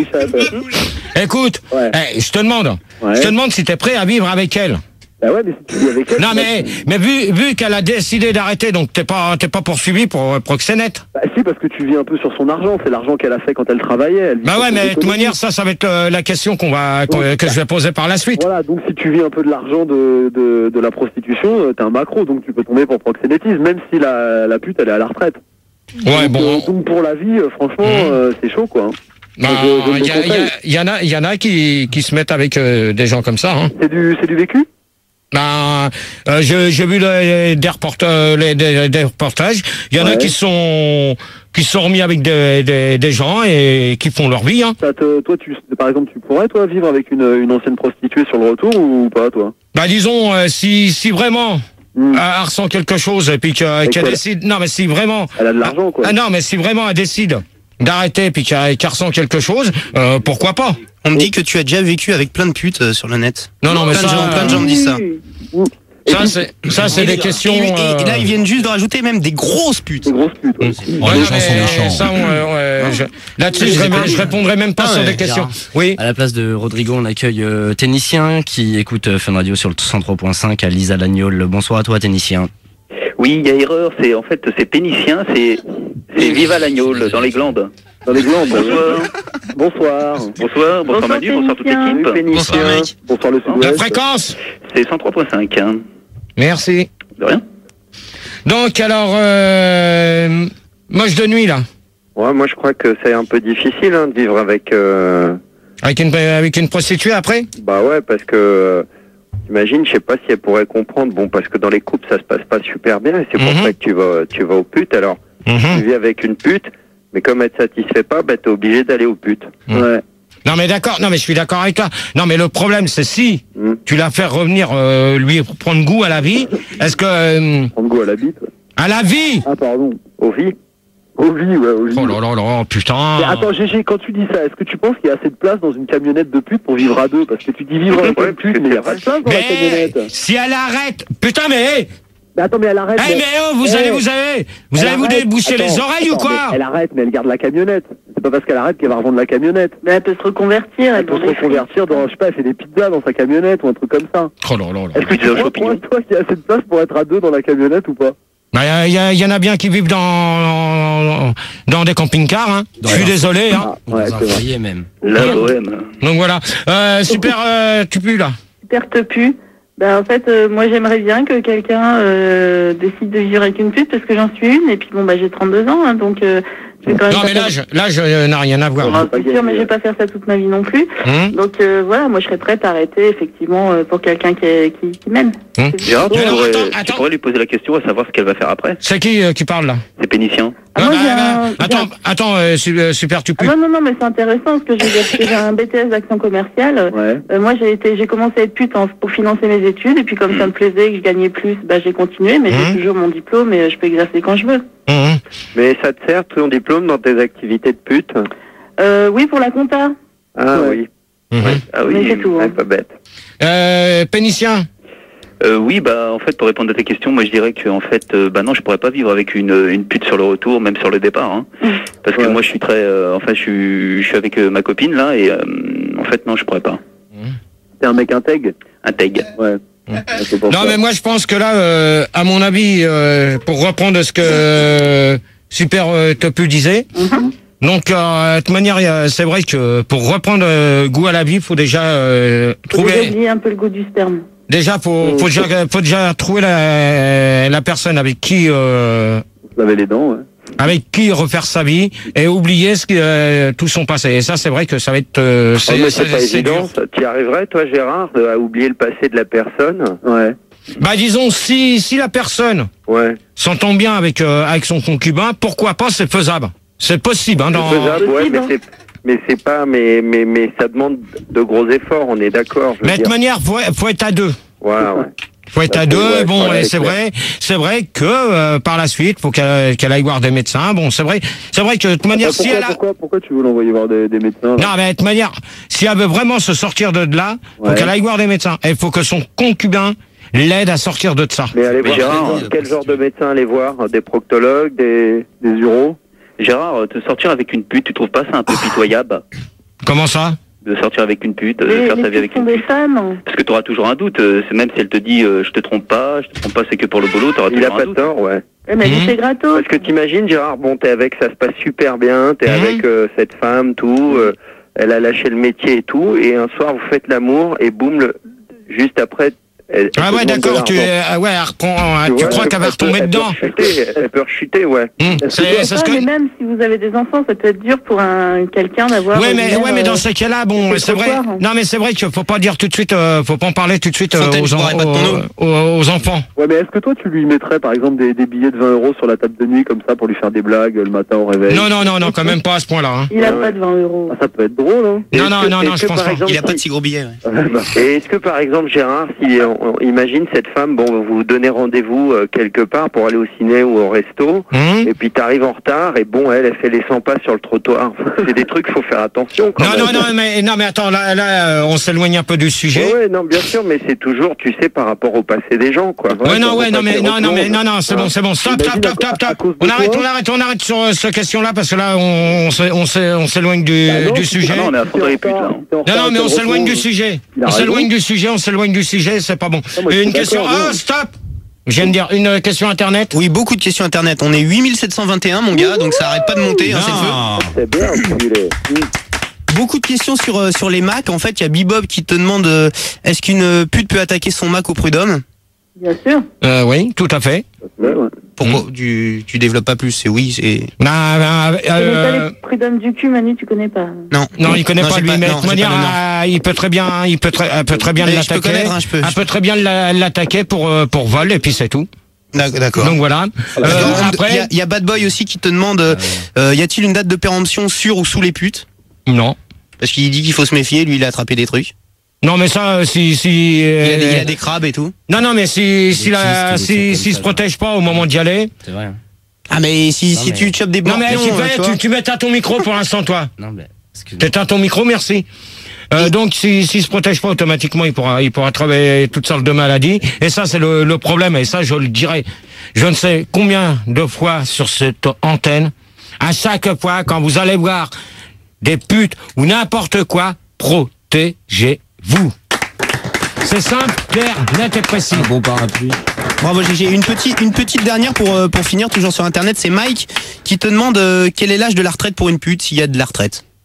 Speaker 2: Écoute, je te demande si t'es prêt à vivre avec elle.
Speaker 5: Bah ouais, mais si tu vis avec elle.
Speaker 2: Non mais vu qu'elle a décidé d'arrêter, donc t'es pas poursuivi pour proxénète.
Speaker 5: Bah si, parce que tu vis un peu sur son argent, c'est l'argent qu'elle a fait quand elle travaillait.
Speaker 2: Bah ouais, mais de toute manière, ça va être la question que je vais poser par la suite.
Speaker 5: Voilà, donc si tu vis un peu de l'argent de la prostitution, t'es un macro, donc tu peux tomber pour proxénétisme, même si la pute elle est à la retraite.
Speaker 2: Ouais,
Speaker 5: donc, donc pour la vie, franchement, c'est chaud quoi.
Speaker 2: Il y en a qui se mettent avec des gens comme ça. Hein.
Speaker 5: C'est du vécu?
Speaker 2: Ben, j'ai vu des reportages. Il y en a qui sont remis avec des gens et qui font leur vie. Hein.
Speaker 5: Toi, par exemple, tu pourrais vivre avec une ancienne prostituée sur le retour ou pas, toi?
Speaker 2: Bah disons, si vraiment elle ressent quelque chose et puis qu'elle décide. Non, mais si vraiment.
Speaker 5: Elle a de l'argent, quoi.
Speaker 2: Non, mais si vraiment elle décide d'arrêter puis qu'elle ressent quelque chose, pourquoi pas?
Speaker 6: On me dit que tu as déjà vécu avec plein de putes sur le net.
Speaker 2: Non, mais
Speaker 6: plein de gens me disent ça.
Speaker 2: Ça, c'est des questions.
Speaker 6: Et là, ils viennent juste de rajouter même des grosses putes.
Speaker 5: Des grosses putes.
Speaker 9: Les gens sont méchants.
Speaker 2: Là-dessus, je répondrai même pas sur des questions. Oui.
Speaker 7: À la place de Rodrigo, on accueille Ténicien qui écoute Fun Radio sur le 103.5 à Lisa Lagnol. Bonsoir à toi, Ténicien.
Speaker 11: Oui, il y a erreur. C'est Pénicien, c'est Viva Lagnol dans les glandes.
Speaker 5: Dans les glandes.
Speaker 11: Bonsoir. Bonsoir Manu, bonsoir toute l'équipe.
Speaker 6: Bonsoir mec.
Speaker 5: Bonsoir le Sud-Ouest.
Speaker 2: La fréquence?
Speaker 11: C'est 103.5. Hein.
Speaker 2: Merci.
Speaker 11: De rien.
Speaker 2: Donc alors, moche de nuit là.
Speaker 1: Ouais, moi je crois que c'est un peu difficile de vivre avec
Speaker 2: une prostituée après.
Speaker 1: Bah ouais, parce que imagine, je sais pas si elle pourrait comprendre. Bon, parce que dans les couples ça se passe pas super bien et c'est pour ça que tu vas aux putes. Alors tu vis avec une pute. Mais comme elle te satisfait pas, t'es obligé d'aller aux putes.
Speaker 5: Ouais.
Speaker 2: Non mais d'accord, je suis d'accord avec toi. Non mais le problème c'est si tu la fais revenir, lui prendre goût à la vie, est-ce que...
Speaker 5: prendre goût à la bite, ouais.
Speaker 2: À la vie.
Speaker 5: Ah pardon,
Speaker 1: aux vies.
Speaker 5: Aux vies, ouais, aux vies.
Speaker 2: Oh là, putain.
Speaker 5: Mais attends, GG, quand tu dis ça, est-ce que tu penses qu'il y a assez de place dans une camionnette de pute pour vivre à deux? Parce que tu dis vivre avec une pute, mais il y a pas de place dans la camionnette.
Speaker 2: Si elle arrête, putain mais...
Speaker 5: Mais attends, mais elle arrête.
Speaker 2: Eh mais oh, vous allez vous déboucher les oreilles ou quoi?
Speaker 5: Elle arrête, mais elle garde la camionnette. C'est pas parce qu'elle arrête qu'elle va revendre la camionnette.
Speaker 3: Mais elle peut se reconvertir.
Speaker 5: Elle peut se reconvertir dans, je sais pas, elle fait des pizzas dans sa camionnette ou un truc comme ça.
Speaker 2: Oh là.
Speaker 5: Est-ce que tu crois, toi, qu'il y a assez de place pour être à deux dans la camionnette ou pas?
Speaker 2: Bah, y en a bien qui vivent dans des camping-cars, hein. Je suis désolé, hein.
Speaker 5: Ouais,
Speaker 7: Dans un foyer même.
Speaker 11: La bohème.
Speaker 2: Donc voilà. Super, tu pues là.
Speaker 3: Super te pue. En fait, moi j'aimerais bien que quelqu'un décide de vivre avec une pute parce que j'en suis une et puis bon j'ai 32 ans donc je vais quand même.
Speaker 2: Non mais l'âge n'a rien à voir.
Speaker 3: C'est sûr, mais je vais pas faire ça toute ma vie non plus. Donc voilà, moi je serais prête à arrêter effectivement pour quelqu'un qui m'aime.
Speaker 4: Gérard, tu pourrais lui poser la question à savoir ce qu'elle va faire après.
Speaker 2: C'est qui parle là?
Speaker 4: C'est Pénicien.
Speaker 2: Attends, super, tu peux.
Speaker 3: Non, mais c'est intéressant parce que j'ai un BTS d'action commerciale. Moi, j'ai commencé à être pute pour financer mes études et puis comme ça me plaisait que je gagnais plus, j'ai continué, mais j'ai toujours mon diplôme et je peux exercer quand je veux.
Speaker 1: Mais ça te sert ton diplôme dans tes activités de pute?
Speaker 3: Oui, pour la compta.
Speaker 1: Ah oui. Ah oui,
Speaker 3: mais c'est tout.
Speaker 1: Pas bête.
Speaker 2: Pénicien.
Speaker 4: Oui, en fait, pour répondre à ta question, moi je dirais que en fait, non, je pourrais pas vivre avec une pute sur le retour, même sur le départ, hein, parce que moi je suis très, je suis avec ma copine là et en fait non, je pourrais pas.
Speaker 5: T'es un mec intègre?
Speaker 4: Intègre.
Speaker 5: Ouais.
Speaker 2: Non mais moi je pense que là, à mon avis, pour reprendre ce que Super Topu disait. Donc, de toute manière, c'est vrai que pour reprendre goût à la vie, faut déjà trouver.
Speaker 3: Faut oublier un peu le goût du sperme.
Speaker 2: Déjà, faut déjà trouver la personne avec qui.
Speaker 5: Laver les dents. Ouais.
Speaker 2: Avec qui refaire sa vie et oublier tout son passé. Et ça, c'est vrai que ça va être.
Speaker 1: C'est pas évident. Tu y arriverais, toi, Gérard, à oublier le passé de la personne?
Speaker 5: Ouais.
Speaker 2: Disons, si la personne s'entend bien avec son concubin, pourquoi pas, c'est faisable. C'est possible, hein,
Speaker 1: C'est faisable, mais c'est pas, mais ça demande de gros efforts, on est d'accord.
Speaker 2: Mais de toute manière, faut être à deux.
Speaker 1: Voilà,
Speaker 2: Faut être à deux, c'est vrai que par la suite, faut qu'elle aille voir des médecins. Bon, c'est vrai que de toute manière,
Speaker 5: pourquoi tu veux l'envoyer voir des médecins?
Speaker 2: Non, mais de toute manière, si elle veut vraiment se sortir de là, faut qu'elle aille voir des médecins. Et il faut que son concubin l'aide à sortir de ça.
Speaker 1: Mais allez voir quel genre de médecin aller voir? Des proctologues, des uros?
Speaker 4: Gérard, te sortir avec une pute, tu trouves pas ça un peu pitoyable?
Speaker 2: Comment ça?
Speaker 4: De sortir avec une pute, de faire sa vie avec une pute. Parce que tu auras toujours un doute, même si elle te dit je te trompe pas, c'est que pour le boulot, tu auras toujours un doute.
Speaker 1: Il a pas tort, ouais.
Speaker 3: Mais c'est gratos.
Speaker 1: Parce que t'imagines, Gérard, t'es avec, ça se passe super bien, t'es avec cette femme, tout, elle a lâché le métier et tout, et un soir vous faites l'amour, et boum, juste après...
Speaker 2: d'accord, tu crois qu'elle va retomber dedans?
Speaker 1: Elle peut rechuter, ouais.
Speaker 3: Mais même si vous avez des enfants, ça peut être dur pour quelqu'un d'avoir...
Speaker 2: mais dans ce cas-là, c'est vrai. Non, mais c'est vrai qu'il faut pas dire tout de suite, faut pas en parler tout de suite aux enfants.
Speaker 5: Ouais, mais est-ce que toi, tu lui mettrais, par exemple, des billets de 20 € sur la table de nuit, comme ça, pour lui faire des blagues le matin au réveil?
Speaker 2: Non, quand même pas à ce point-là.
Speaker 3: Il a pas de 20 €.
Speaker 5: Ça peut être drôle, hein.
Speaker 2: Non, je pense pas.
Speaker 6: Il a pas de si gros billets,
Speaker 1: Et est-ce que, par exemple, Gérard, si imagine cette femme, vous vous donnez rendez-vous quelque part pour aller au ciné ou au resto, et puis t'arrives en retard, et elle fait les 100 pas sur le trottoir. C'est des trucs, faut faire attention.
Speaker 2: Non, mais attends, là, on s'éloigne un peu du sujet.
Speaker 1: Ouais, non, bien sûr, mais c'est toujours, tu sais, par rapport au passé des gens, quoi.
Speaker 2: Non, c'est bon, stop. On arrête sur cette question-là, parce que là, on s'éloigne du sujet.
Speaker 4: Non, on est à fond dans les putes, là.
Speaker 2: Non, mais on s'éloigne du sujet. On s'éloigne du sujet, c'est pas bon. Une question. Stop! Je viens de dire une question internet.
Speaker 6: Oui, beaucoup de questions internet. On est 8721, mon gars, donc ça arrête pas de monter, c'est le feu.
Speaker 1: C'est bien,
Speaker 6: Beaucoup de questions sur les Macs. En fait, il y a Bebop qui te demande est-ce qu'une pute peut attaquer son Mac au prud'homme?
Speaker 3: Bien sûr.
Speaker 2: Oui, tout à fait.
Speaker 6: Pourquoi tu développes pas plus? C'est oui, c'est.
Speaker 3: Les prud'hommes du cul, Manu, tu connais pas?
Speaker 2: Non, il connaît pas lui. Mais de toute manière, il peut très bien l'attaquer. Elle peut très bien l'attaquer pour vol et puis c'est tout.
Speaker 6: D'accord.
Speaker 2: Donc voilà.
Speaker 6: Après, il y a Bad Boy aussi qui te demande y a-t-il une date de péremption sur ou sous les putes?
Speaker 2: Non.
Speaker 6: Parce qu'il dit qu'il faut se méfier. Lui, il a attrapé des trucs.
Speaker 2: Non, mais ça,
Speaker 6: il y a des crabes et tout.
Speaker 2: Non, mais s'il se protège pas au moment d'y aller.
Speaker 7: C'est vrai.
Speaker 6: Ah, mais si tu chopes des blancs.
Speaker 2: Non, mais tu mets ton micro pour l'instant, toi.
Speaker 7: Non, mais.
Speaker 2: T'éteins ton micro, merci. Donc, s'il se protège pas automatiquement, il pourra travailler toutes sortes de maladies. Et ça, c'est le problème. Et ça, je le dirai. Je ne sais combien de fois sur cette antenne. À chaque fois, quand vous allez voir des putes ou n'importe quoi, protégez-vous. C'est simple, clair, net et précis.
Speaker 7: Un bon parapluie.
Speaker 6: Bravo Gégé. Une petite dernière pour finir, toujours sur internet, c'est Mike qui te demande quel est l'âge de la retraite pour une pute, s'il y a de la retraite.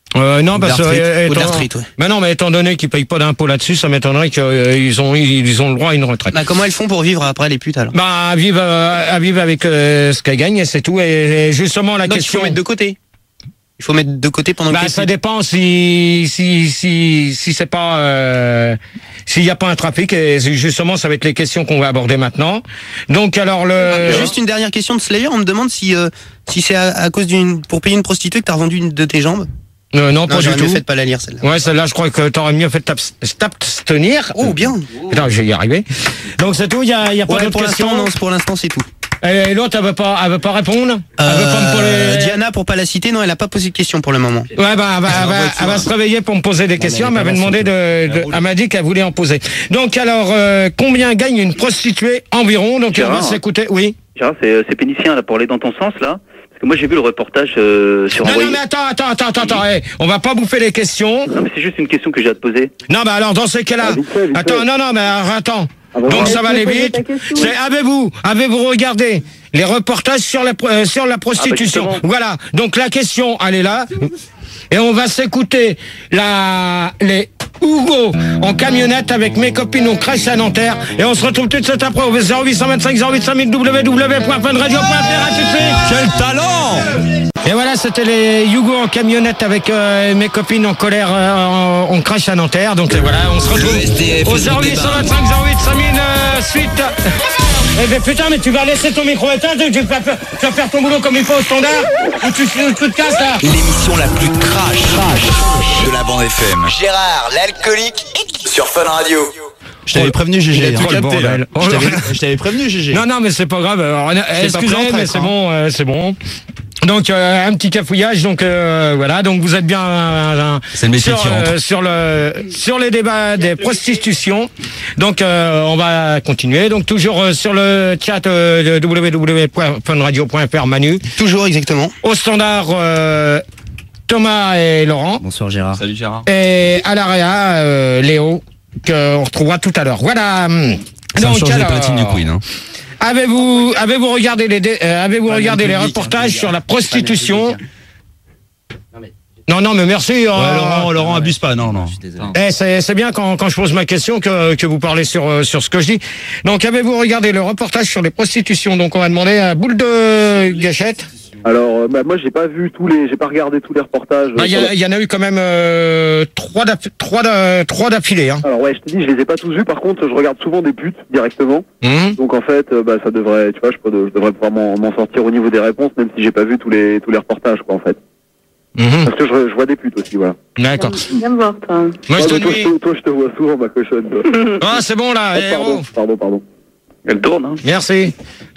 Speaker 2: Non, parce que mais non, mais étant donné qu'ils payent pas d'impôts là-dessus, ça m'étonnerait qu'ils ont le droit à une retraite.
Speaker 6: Bah, comment elles font pour vivre après les putes alors?
Speaker 2: Bah, à vivre avec ce qu'elles gagnent, et c'est tout. Et justement la question.
Speaker 6: Il faut mettre de côté. Il faut mettre de côté pendant.
Speaker 2: Bah, ça dépend si c'est pas s'il n'y a pas un trafic. Et justement, ça va être les questions qu'on va aborder maintenant. Donc alors
Speaker 6: juste une dernière question de Slayer. On me demande si c'est à cause pour payer une prostituée que t'as revendu une de tes jambes.
Speaker 2: Non, pas du tout.
Speaker 6: Mieux fait de pas la lire celle-là.
Speaker 2: Ouais, celle-là, je crois que t'aurais mieux fait de t'abstenir.
Speaker 6: Oh, bien.
Speaker 2: Putain, je vais y arriver. Donc c'est tout. Il y a pas d'autres questions.
Speaker 6: Non, pour l'instant, c'est tout.
Speaker 2: Et l'autre, elle veut pas répondre. Elle veut pas me poser...
Speaker 6: Diana, pour pas la citer, non, elle a pas posé de questions pour le moment.
Speaker 2: Ouais, bah, elle va se réveiller pour me poser des questions. Elle m'avait demandé elle m'a dit qu'elle voulait en poser. Donc alors, combien gagne une prostituée environ? Donc
Speaker 4: Gérard,
Speaker 2: on va s'écouter. Oui.
Speaker 4: Gérard, c'est pénicien là pour aller dans ton sens là. Parce que moi j'ai vu le reportage sur.
Speaker 2: Non, mais attends, on va pas bouffer les questions.
Speaker 4: Non, mais c'est juste une question que j'ai à te poser.
Speaker 2: Non, mais alors dans ces cas-là, attends, mais attends. Donc ça va aller vite. C'est avez-vous regardé les reportages sur la prostitution? Voilà. Donc la question, elle est là. Et on va s'écouter les Hugo en camionnette avec mes copines au crèche à Nanterre. Et on se retrouve tout de suite après au 0825 085000 www.funradio.fr. À tout de suite.
Speaker 9: Quel talent!
Speaker 2: Et voilà, c'était les Hugo en camionnette avec mes copines en colère en crèche à Nanterre. Donc voilà, on se retrouve au 0825 085000 suite. Eh ben putain, mais tu vas laisser ton micro éteint, tu vas faire ton boulot comme il faut au standard, ou tu te casses là.
Speaker 10: L'émission la plus crash de la bande FM. Gérard, l'alcoolique, sur Fun Radio.
Speaker 9: Je t'avais prévenu, GG. Je t'avais prévenu, GG.
Speaker 2: Non, mais c'est pas grave. Excusez, mais c'est bon, c'est bon. Donc un petit cafouillage, donc voilà, donc vous êtes bien sur les débats des prostitutions. Donc on va continuer. Donc toujours sur le chat www.funradio.fr Manu.
Speaker 6: Toujours exactement.
Speaker 2: Au standard Thomas et Laurent.
Speaker 7: Bonsoir Gérard.
Speaker 8: Salut Gérard.
Speaker 2: Et à l'AREA Léo qu'on retrouvera tout à l'heure. Voilà.
Speaker 9: Ça change les platines du Queen. Hein.
Speaker 2: Avez-vous regardé les reportages sur la prostitution? Non, mais merci.
Speaker 9: Laurent, abuse pas, non.
Speaker 2: C'est bien quand je pose ma question que vous parlez sur ce que je dis. Donc, avez-vous regardé le reportage sur les prostitutions? Donc, on va demander à Boule de Gâchette.
Speaker 5: Alors, moi, j'ai pas regardé tous les reportages.
Speaker 2: Il y en a eu quand même 3 d'affilée. Hein.
Speaker 5: Alors ouais, je te dis, je les ai pas tous vus. Par contre, je regarde souvent des putes directement. Donc en fait, ça devrait, tu vois, je devrais pouvoir m'en sortir au niveau des réponses, même si j'ai pas vu tous les reportages, quoi, en fait. Parce que je vois des putes aussi, voilà.
Speaker 2: D'accord.
Speaker 3: Viens me voir, toi.
Speaker 2: Moi,
Speaker 5: toi, je te vois souvent, ma cochonne. Toi.
Speaker 2: Ah, c'est bon là.
Speaker 5: Pardon.
Speaker 4: Elle tourne, hein.
Speaker 2: Merci.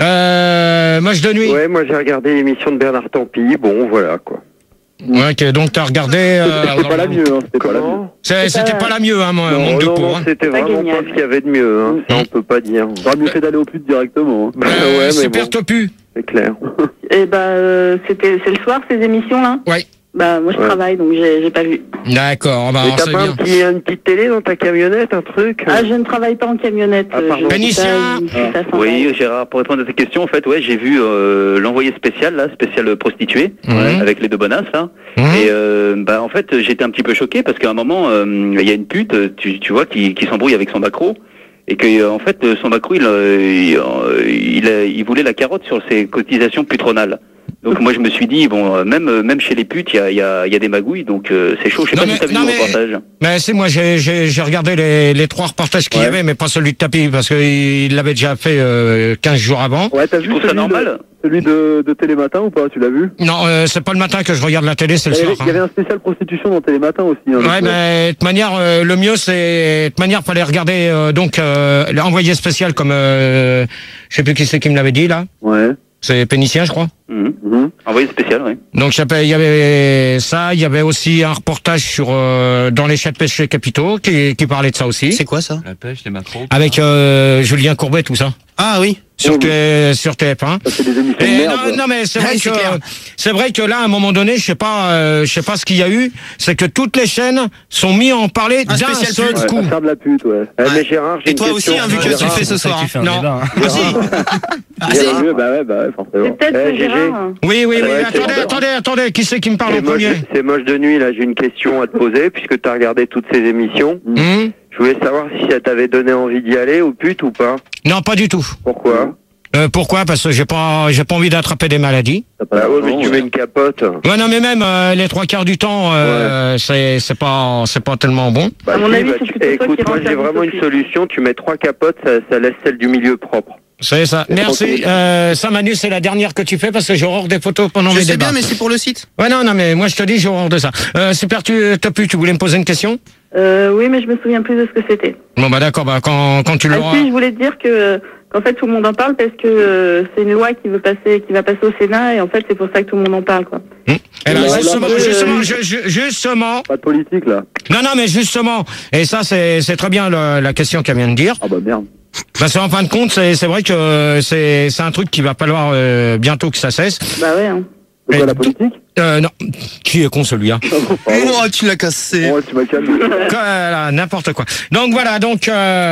Speaker 2: Moche de nuit.
Speaker 1: Ouais, moi j'ai regardé l'émission de Bernard Tapie. Bon, voilà quoi.
Speaker 2: Ouais, ok, donc t'as regardé.
Speaker 5: C'était pas la mieux, hein.
Speaker 2: C'était pas la mieux, hein, mon de peau.
Speaker 1: Hein. C'était vraiment pas ce qu'il y avait de mieux, hein. Ça on peut pas dire.
Speaker 5: T'aurais mieux fait d'aller au pute directement. Hein.
Speaker 1: Ouais, mais
Speaker 2: super topu.
Speaker 1: C'est clair.
Speaker 3: Et c'est le soir ces émissions là?
Speaker 2: Ouais.
Speaker 3: Moi je travaille donc j'ai pas vu.
Speaker 2: D'accord,
Speaker 1: mais t'as pas une petite télé dans ta camionnette, un truc?
Speaker 3: Ah, je ne travaille pas en camionnette.
Speaker 2: Pénicien.
Speaker 4: Oui, Gérard, pour répondre à ta question, en fait, ouais, j'ai vu l'envoyé spécial prostituée, avec les deux bonasses là. Et en fait, j'étais un petit peu choqué parce qu'à un moment, il y a une pute, tu vois, qui s'embrouille avec son macro. Et que en fait, son macro, il voulait la carotte sur ses cotisations putronales. Donc moi je me suis dit bon même chez les putes il y a des magouilles donc c'est chaud. Je sais pas si t'as vu le reportage.
Speaker 2: Mais c'est moi j'ai regardé les 3 reportages qu'il y avait mais pas celui de Tapie parce qu'il l'avait déjà fait 15 jours avant.
Speaker 5: Ouais, t'as vu
Speaker 4: ça normal.
Speaker 5: Celui de Télématin ou pas? Tu l'as vu?
Speaker 2: Non, c'est pas le matin que je regarde la télé, c'est le soir.
Speaker 5: Il y avait un spécial prostitution dans Télématin aussi. Hein,
Speaker 2: ouais, mais de toute manière, le mieux c'est, de toute manière, fallait regarder l'envoyé spécial comme je sais plus qui c'est qui me l'avait dit là.
Speaker 5: Ouais.
Speaker 2: C'est Pénicien, je crois.
Speaker 4: Envoyé spécial, oui.
Speaker 2: Donc il y avait ça, il y avait aussi un reportage sur dans les chats de pêche capitaux qui parlait de ça aussi.
Speaker 6: C'est quoi ça?
Speaker 8: La pêche, les macros.
Speaker 2: Avec Julien Courbet, tout ça.
Speaker 6: Ah oui.
Speaker 2: sur TF1.
Speaker 5: C'est des émissions de merde.
Speaker 2: Non, mais c'est vrai que là, à un moment donné, je sais pas ce qu'il y a eu, c'est que toutes les chaînes sont mis à en parler d'un seul coup.
Speaker 5: Faire de la pute, ouais.
Speaker 1: Mais Gérard, j'ai une question.
Speaker 6: Et toi aussi, vu que tu le fais ce soir.
Speaker 2: Non.
Speaker 6: Aussi.
Speaker 5: Bah, forcément.
Speaker 3: C'est peut-être Gérard.
Speaker 2: Oui, attendez, qui c'est qui me parle en premier?
Speaker 1: C'est moche de nuit, là, j'ai une question à te poser, puisque tu as regardé toutes ces émissions. Je voulais savoir si ça t'avait donné envie d'y aller aux putes ou pas.
Speaker 2: Non, pas du tout.
Speaker 1: Pourquoi?
Speaker 2: Pourquoi? Parce que j'ai pas envie d'attraper des maladies.
Speaker 1: Bah ouais, mais tu mets une capote.
Speaker 2: Ouais, non, mais même les 3/4 du temps, c'est pas tellement bon.
Speaker 1: Bah,
Speaker 3: à mon avis,
Speaker 1: écoute, moi j'ai vraiment une solution. Tu mets 3 capotes, ça laisse celle du milieu propre.
Speaker 2: C'est ça. Merci. Ça, Manu, c'est la dernière que tu fais parce que j'ai horreur des photos pendant mes débats.
Speaker 6: Je sais bien, mais c'est pour le site.
Speaker 2: Ouais, non, mais moi je te dis, j'ai horreur de ça. Super, tu voulais me poser une question?
Speaker 3: Oui, mais je me souviens plus de ce que c'était.
Speaker 2: Bon, bah d'accord, quand tu l'auras.
Speaker 3: Si, je voulais te dire qu'en fait tout le monde en parle parce que c'est une loi qui va passer au Sénat et en fait c'est pour ça que tout le monde en parle, quoi.
Speaker 2: Eh ben, justement.
Speaker 5: Pas de politique là.
Speaker 2: Non, mais justement. Et ça, c'est très bien la question qu'elle vient de dire.
Speaker 5: Ah bah merde.
Speaker 2: Parce qu'en fin de compte, c'est vrai que c'est un truc qui va falloir bientôt que ça cesse.
Speaker 3: Bah ouais. Hein.
Speaker 5: C'est quoi la politique?
Speaker 2: Non. Qui est con celui-là?
Speaker 6: Oh, tu l'as cassé.
Speaker 5: Oh, tu m'as calmé.
Speaker 2: N'importe quoi. Donc voilà, donc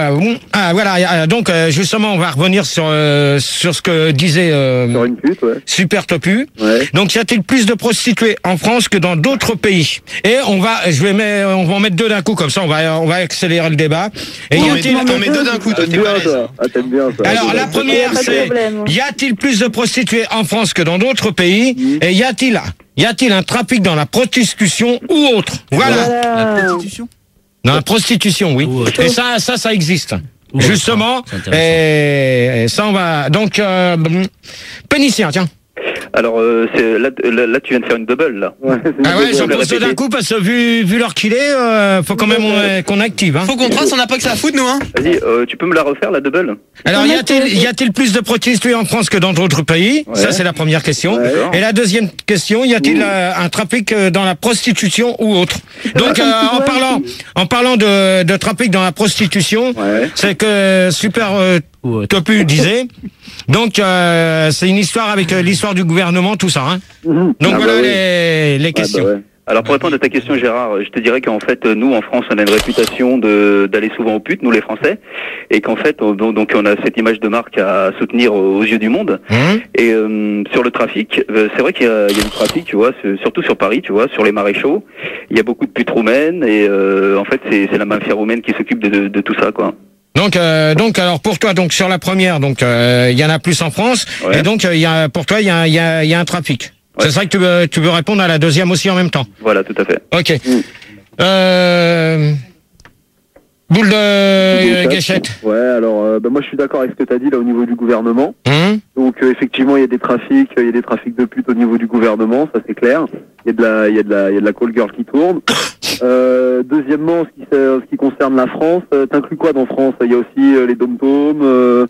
Speaker 2: justement, on va revenir sur ce que disait
Speaker 5: sur une pute, ouais.
Speaker 2: Super Topu.
Speaker 5: Ouais.
Speaker 2: Donc y a-t-il plus de prostituées en France que dans d'autres pays? Et on va en mettre deux d'un coup, comme ça on va accélérer le débat. Et
Speaker 6: on met deux d'un coup, toi, t'es balèze.
Speaker 5: T'aimes bien ça.
Speaker 2: Alors la première, c'est y a-t-il plus de prostituées en France que dans d'autres pays? Et y a-t-il un trafic dans la prostitution ou autre? Voilà.
Speaker 6: La prostitution?
Speaker 2: Dans la prostitution, oui. Et ça existe. Justement. Et ça, on va... Donc, Pénicien, tiens.
Speaker 4: Alors, là, tu viens de faire une double, là.
Speaker 2: J'en pose deux d'un coup, parce que vu l'heure qu'il est, faut quand même qu'on active. Hein.
Speaker 6: Faut qu'on trace, on n'a pas que ça à foutre, nous, hein.
Speaker 4: Vas-y, tu peux me la refaire, la double?
Speaker 2: Alors, y a-t-il plus de prostituées en France que dans d'autres pays? Ça, c'est la première question. Ouais. Et la deuxième question, y a-t-il un trafic dans la prostitution ou autre? Donc, en parlant de trafic dans la prostitution, c'est que Super Topu disait... Donc, c'est une histoire avec l'histoire du gouvernement, tout ça. Hein. Donc voilà les questions.
Speaker 4: Alors pour répondre à ta question, Gérard, je te dirais qu'en fait, nous en France, on a une réputation d'aller souvent aux putes, nous les Français, et qu'en fait, donc on a cette image de marque à soutenir aux yeux du monde. Et sur le trafic, c'est vrai qu'il y a du trafic, tu vois, surtout sur Paris, tu vois, sur les maréchaux, il y a beaucoup de putes roumaines, et en fait, c'est la mafia roumaine qui s'occupe de tout ça, quoi.
Speaker 2: Donc, alors pour toi, donc sur la première, donc il y en a plus en France, et donc pour toi, il y a un trafic. Ouais. C'est ça que tu veux répondre à la deuxième aussi en même temps.
Speaker 4: Voilà, tout à fait.
Speaker 2: Ok. Boule de Gâchette.
Speaker 5: Ouais, alors moi je suis d'accord avec ce que tu as dit là au niveau du gouvernement. Donc effectivement, il y a des trafics de putes au niveau du gouvernement, ça c'est clair. Il y a de la call girl qui tourne. Deuxièmement, ce qui concerne la France, t'inclus quoi dans France? Il y a aussi les dom-toms.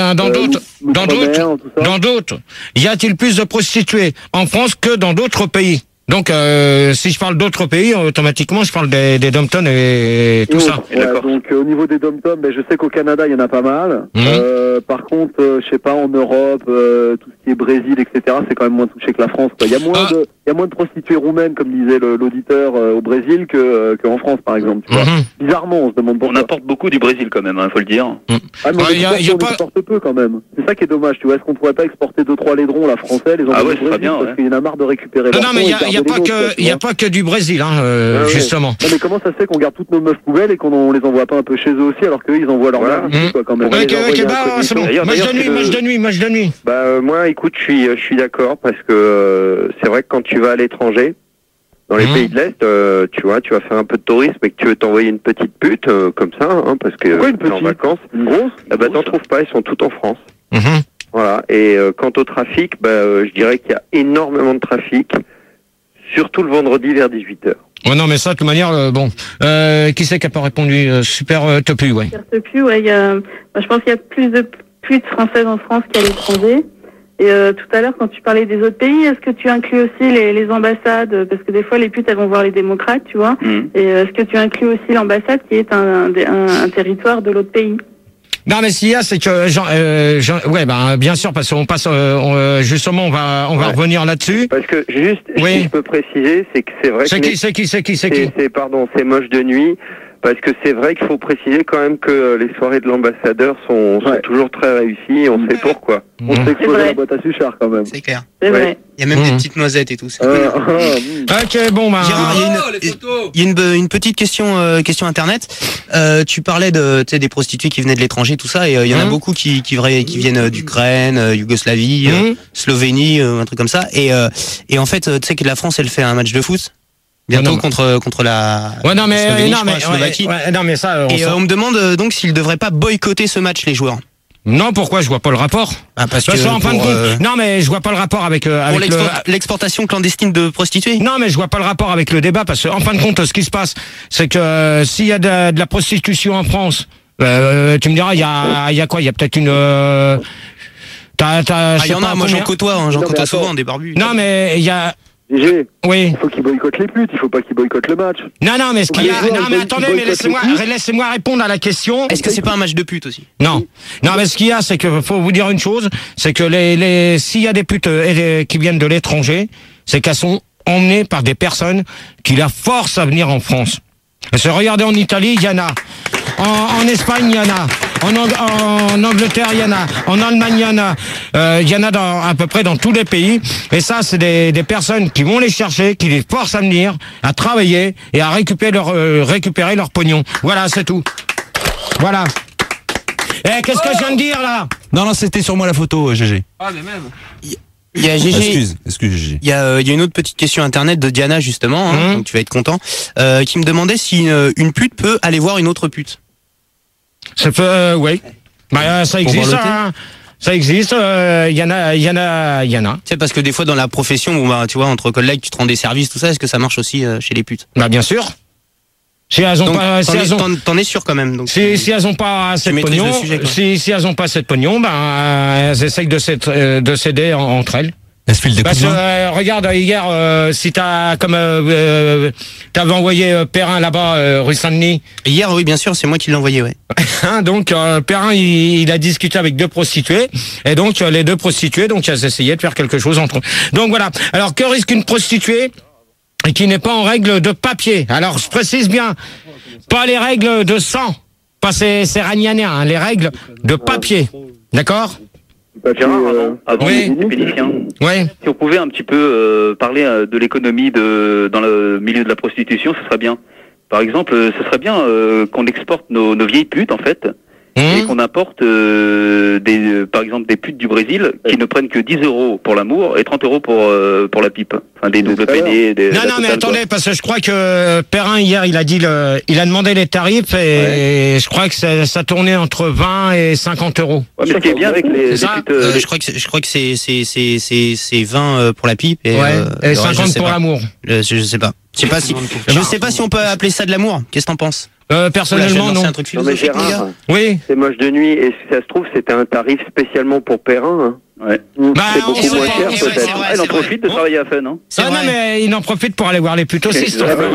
Speaker 2: Dans d'autres. Y a-t-il plus de prostituées en France que dans d'autres pays? Donc, si je parle d'autres pays, automatiquement, je parle des dom-toms et tout ça.
Speaker 5: Ouais, donc, au niveau des dom-toms, je sais qu'au Canada, il y en a pas mal. Par contre, je sais pas, en Europe, tout ce qui est Brésil, etc., c'est quand même moins touché que la France, quoi. Il y a moins de prostituées roumaines, comme disait l'auditeur, au Brésil qu'en France, par exemple. Tu vois. Bizarrement, on se demande pourquoi.
Speaker 4: On apporte beaucoup du Brésil, quand même, faut le dire.
Speaker 5: Ah, mais on exporte peu, quand même. C'est ça qui est dommage, tu vois. Est-ce qu'on pourrait pas exporter 2-3 laidrons, la français, les envoyer au Brésil, parce qu'il y en a marre de récupérer
Speaker 2: Non, mais il y a pas que du Brésil, hein, justement.
Speaker 5: Non, mais comment ça se fait qu'on garde toutes nos meufs poubelles et qu'on les envoie pas un peu chez eux aussi, alors qu'eux, ils envoient leur merde ici, quoi, quand même.
Speaker 2: Ok, c'est bon. Match de nuit.
Speaker 1: Moi, écoute, je suis d'accord, parce que c'est vrai que quand tu vas à l'étranger, dans les pays de l'Est, tu vois, tu vas faire un peu de tourisme et que tu veux t'envoyer une petite pute, comme ça, hein, parce que t'es en vacances.
Speaker 5: Une grosse?
Speaker 1: T'en trouves pas, ils sont toutes en France. Voilà. Et quant au trafic, je dirais qu'il y a énormément de trafic, surtout le vendredi vers 18h.
Speaker 2: Ouais, non, mais ça, de toute manière, qui c'est qui a pas répondu? Super Topu, ouais.
Speaker 3: Super Topu, ouais, je pense qu'il y a plus de putes françaises en France qu'à l'étranger. Et tout à l'heure, quand tu parlais des autres pays, est-ce que tu inclus aussi les ambassades? Parce que des fois, les putes, elles vont voir les démocrates, tu vois. Et est-ce que tu inclus aussi l'ambassade qui est un territoire de l'autre pays?
Speaker 2: Non, mais ce qu'il y a, c'est que ouais, ben bien sûr, parce qu'on passe, justement, on va revenir là-dessus.
Speaker 1: Parce que juste, si je peux préciser, c'est que c'est vrai.
Speaker 2: C'est qui
Speaker 1: c'est Moche de Nuit. Parce que c'est vrai qu'il faut préciser quand même que les soirées de l'ambassadeur sont toujours très réussies, on sait pourquoi.
Speaker 5: On sait que la boîte à suchard quand même.
Speaker 6: C'est clair.
Speaker 3: C'est vrai.
Speaker 6: Il y a même des petites noisettes et tout ça.
Speaker 2: Ok, bon, bah.
Speaker 6: Gérard, il y a une petite question internet. Tu parlais des prostituées qui venaient de l'étranger, tout ça, et il y en a beaucoup qui viennent d'Ukraine, Yougoslavie, Slovénie, un truc comme ça. Et en fait, tu sais que la France, elle fait un match de foot. Bientôt contre la Slovénie,
Speaker 2: non mais ça
Speaker 6: on me demande donc s'ils devraient pas boycotter ce match, les joueurs.
Speaker 2: Non, pourquoi? Je vois pas le rapport.
Speaker 6: Parce que
Speaker 2: en fin de compte, non mais je vois pas le rapport avec
Speaker 6: l'exportation clandestine de prostituées.
Speaker 2: Non mais je vois pas le rapport avec le débat, parce que en fin de compte, ce qui se passe, c'est que s'il y a de la prostitution en France, tu me diras, il y a quoi? Il y a peut-être une
Speaker 6: il y en a, moi j'en côtoie souvent des barbus.
Speaker 2: Non mais il y a
Speaker 5: oui. Il faut qu'ils boycottent les putes, il faut pas qu'ils boycottent le match.
Speaker 2: Non, mais ce qu'il y a. Non, mais attendez, mais laissez-moi répondre à la question.
Speaker 6: Est-ce que c'est pas un match de pute aussi?
Speaker 2: Non, mais ce qu'il y a, c'est que faut vous dire une chose, c'est que s'il y a des putes qui viennent de l'étranger, c'est qu'elles sont emmenées par des personnes qui la forcent à venir en France. Parce que regardez, en Italie, il y en a. En Espagne, il y en a. En Angleterre, il y en a. En Allemagne, il y en a. Il y en a à peu près dans tous les pays. Et ça, c'est des personnes qui vont les chercher, qui les forcent à venir, à travailler et à récupérer leur pognon. Voilà, c'est tout. Voilà. Qu'est-ce que je viens de dire, là?
Speaker 9: Non, c'était sur moi la photo, GG.
Speaker 8: Ah, mais même.
Speaker 6: Il y a GG.
Speaker 9: Excuse GG.
Speaker 6: Il y a une autre petite question internet de Diana, justement, donc tu vas être content, qui me demandait si une pute peut aller voir une autre pute.
Speaker 2: Ça peut, oui. Bah, ça existe, hein. Ça existe, il y en a.
Speaker 6: C'est parce que des fois dans la profession, tu vois, entre collègues, tu te rends des services, tout ça, est-ce que ça marche aussi chez les putes?
Speaker 2: Bah, bien sûr. Si elles ont pas,
Speaker 6: t'en es sûr quand même. Donc,
Speaker 2: si elles ont pas assez de pognon, si elles ont pas assez de pognon, elles essayent de s'aider entre elles. Parce que regarde, hier, si t'avais envoyé Perrin là-bas, rue Saint-Denis.
Speaker 6: Hier, oui, bien sûr, c'est moi qui l'ai envoyé, ouais.
Speaker 2: Donc Perrin, il a discuté avec 2 prostituées, et donc les 2 prostituées, donc elles essayaient de faire quelque chose entre eux. Donc voilà. Alors que risque une prostituée qui n'est pas en règle de papier? Alors je précise bien, pas les règles de sang, pas ces ragnaniens, hein, les règles de papier, d'accord?
Speaker 11: Gérard, avant
Speaker 2: oui.
Speaker 11: Oui. Si on pouvait un petit peu parler de l'économie dans le milieu de la prostitution, ce serait bien. Par exemple, ce serait bien qu'on exporte nos vieilles putes, en fait, et qu'on importe par exemple des putes du Brésil qui ne prennent que 10 € pour l'amour et 30 € pour la pipe. Enfin, des doubles peinées.
Speaker 2: Non, mais attendez, parce que je crois que Perrin, hier, il a demandé les tarifs et je crois que ça tournait entre 20 et 50 €.
Speaker 11: Ouais, mais ce qui est bien avec les putes...
Speaker 6: je crois que c'est 20 pour la pipe et
Speaker 2: 50 pour l'amour.
Speaker 6: Je sais pas. Je sais pas si on peut appeler ça de l'amour. Qu'est-ce que t'en penses?
Speaker 2: Personnellement, non.
Speaker 6: Un truc philosophique,
Speaker 1: non, mais Gérard,
Speaker 2: oui.
Speaker 1: C'est Moche de Nuit, et si ça se trouve, c'était un tarif spécialement pour Perrin. Hein.
Speaker 11: Ouais.
Speaker 1: C'est beaucoup moins cher, peut-être.
Speaker 11: Il en profite de travailler à Fun, non?
Speaker 2: Non, mais il en profite pour aller voir les putes aussi.
Speaker 5: Tu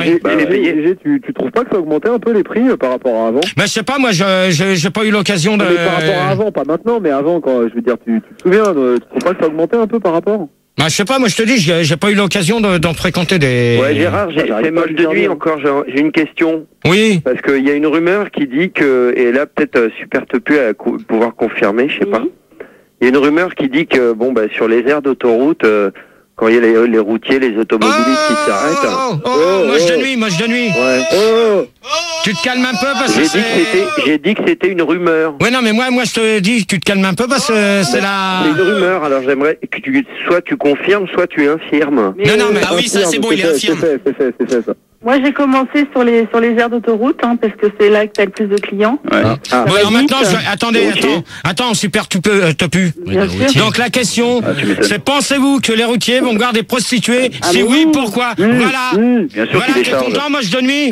Speaker 5: trouves pas que ça a augmenté un peu les prix par rapport à avant?
Speaker 2: Je sais pas, moi, j'ai pas eu l'occasion de...
Speaker 5: Mais par rapport à avant, pas maintenant, mais avant, quand, je veux dire, tu te souviens, tu trouves pas que ça a augmenté un peu par rapport?
Speaker 2: Je sais pas, moi je te dis, j'ai pas eu l'occasion d'en fréquenter des...
Speaker 1: Ouais, Gérard, c'est Moche de Nuit encore, j'ai une question.
Speaker 2: Oui.
Speaker 1: Parce qu'il y a une rumeur qui dit que, et là peut-être Super Tepu à pouvoir confirmer, je sais pas. Il y a une rumeur qui dit que, sur les aires d'autoroute, quand il y a les routiers, les automobilistes qui s'arrêtent...
Speaker 2: Moche de Nuit.
Speaker 1: Ouais.
Speaker 2: Tu te calmes un peu parce que
Speaker 1: j'ai dit que c'était une rumeur.
Speaker 2: Ouais, non, mais moi je te dis, tu te calmes un peu parce que c'est la...
Speaker 1: C'est une rumeur, alors j'aimerais que soit tu confirmes, soit tu infirmes.
Speaker 2: Non, mais... Ah oui, ça c'est bon, il infirme.
Speaker 5: C'est fait, ça.
Speaker 3: Moi, j'ai commencé sur les aires d'autoroute, parce que c'est là que t'as le plus de clients.
Speaker 11: Ouais.
Speaker 2: Alors maintenant, attends, Super Tepu. Donc la question, c'est pensez-vous que les routiers vont voir des prostituées? Si oui, pourquoi? Voilà.
Speaker 11: Bien sûr,
Speaker 2: t'es content, Moche de Nuit?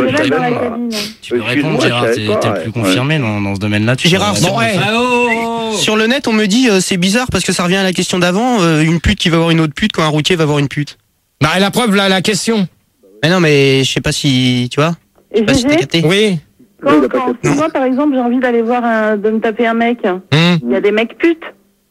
Speaker 7: Tu peux répondre, Gérard, t'es le plus confirmé dans ce domaine-là.
Speaker 6: Gérard, sur le net, on me dit, c'est bizarre parce que ça revient à la question d'avant, une pute qui va voir une autre pute quand un routier va voir une pute.
Speaker 2: La preuve, la question.
Speaker 6: Mais non, mais je sais pas si, tu vois.
Speaker 3: Et
Speaker 6: pas si t'as capté.
Speaker 2: Oui.
Speaker 3: Moi, par exemple, j'ai envie d'aller voir de me taper un mec. Il y a des mecs putes.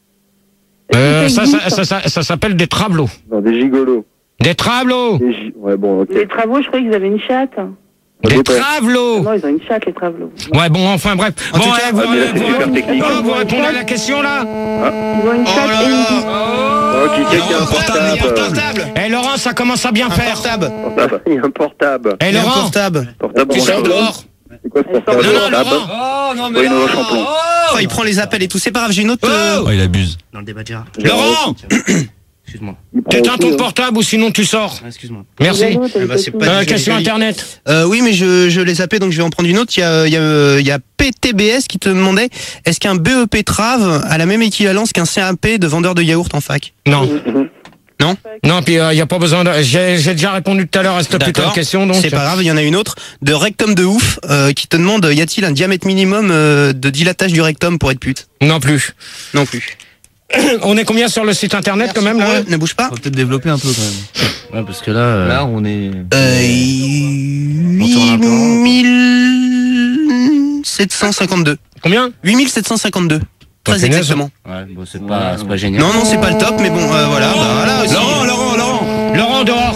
Speaker 2: Ça s'appelle des travelots.
Speaker 5: Non, des gigolos.
Speaker 2: Des travelots.
Speaker 5: Ouais, bon, ok.
Speaker 3: Les travaux, je croyais qu'ils avaient une chatte.
Speaker 2: Des travelots.
Speaker 3: Non, ils ont une chatte, les travelots.
Speaker 2: Ouais, bon, enfin, bref.
Speaker 11: Bon,
Speaker 2: vous répondez à la question, là?
Speaker 3: Ils ont une chatte et une bite.
Speaker 5: Qui c'est qui a un portable?
Speaker 2: Eh, Laurent, ça commence à bien faire.
Speaker 5: Il y a un portable.
Speaker 2: Eh, Laurent.
Speaker 5: Portable,
Speaker 2: tu sors dehors.
Speaker 5: C'est quoi ce portable?
Speaker 8: Oh, non, mais.
Speaker 6: Oh, il prend les appels et tout. C'est pas grave, j'ai une autre.
Speaker 9: Oh, il abuse.
Speaker 7: Dans le débat de Gérard.
Speaker 2: Laurent.
Speaker 7: Excuse-moi.
Speaker 2: T'éteins ton portable ou sinon tu sors.
Speaker 7: Excuse-moi.
Speaker 2: Merci.
Speaker 6: Question
Speaker 2: internet.
Speaker 6: Oui, mais je l'ai zappé, donc je vais en prendre une autre. Il y a PTBS qui te demandait, est-ce qu'un BEP Trave a la même équivalence qu'un CAP de vendeur de yaourt en fac?
Speaker 2: Non.
Speaker 6: Non?
Speaker 2: Non, puis il n'y a pas besoin de... J'ai déjà répondu tout à l'heure à cette putain de question, donc...
Speaker 6: C'est pas grave, il y en a une autre, de Rectum de ouf, qui te demande, y a-t-il un diamètre minimum de dilatage du rectum pour être pute?
Speaker 2: Non plus.
Speaker 6: Non plus.
Speaker 2: On est combien sur le site internet quand même, là?
Speaker 6: Ne bouge pas.
Speaker 9: On va peut-être développer un peu quand même.
Speaker 7: Ouais, parce que là...
Speaker 9: Là, on est...
Speaker 6: 8752.
Speaker 2: Combien?
Speaker 6: 8752. Très exactement.
Speaker 7: Ouais, bon, c'est pas génial.
Speaker 6: Non, c'est pas le top, mais bon, voilà. Voilà aussi.
Speaker 2: Laurent, dehors.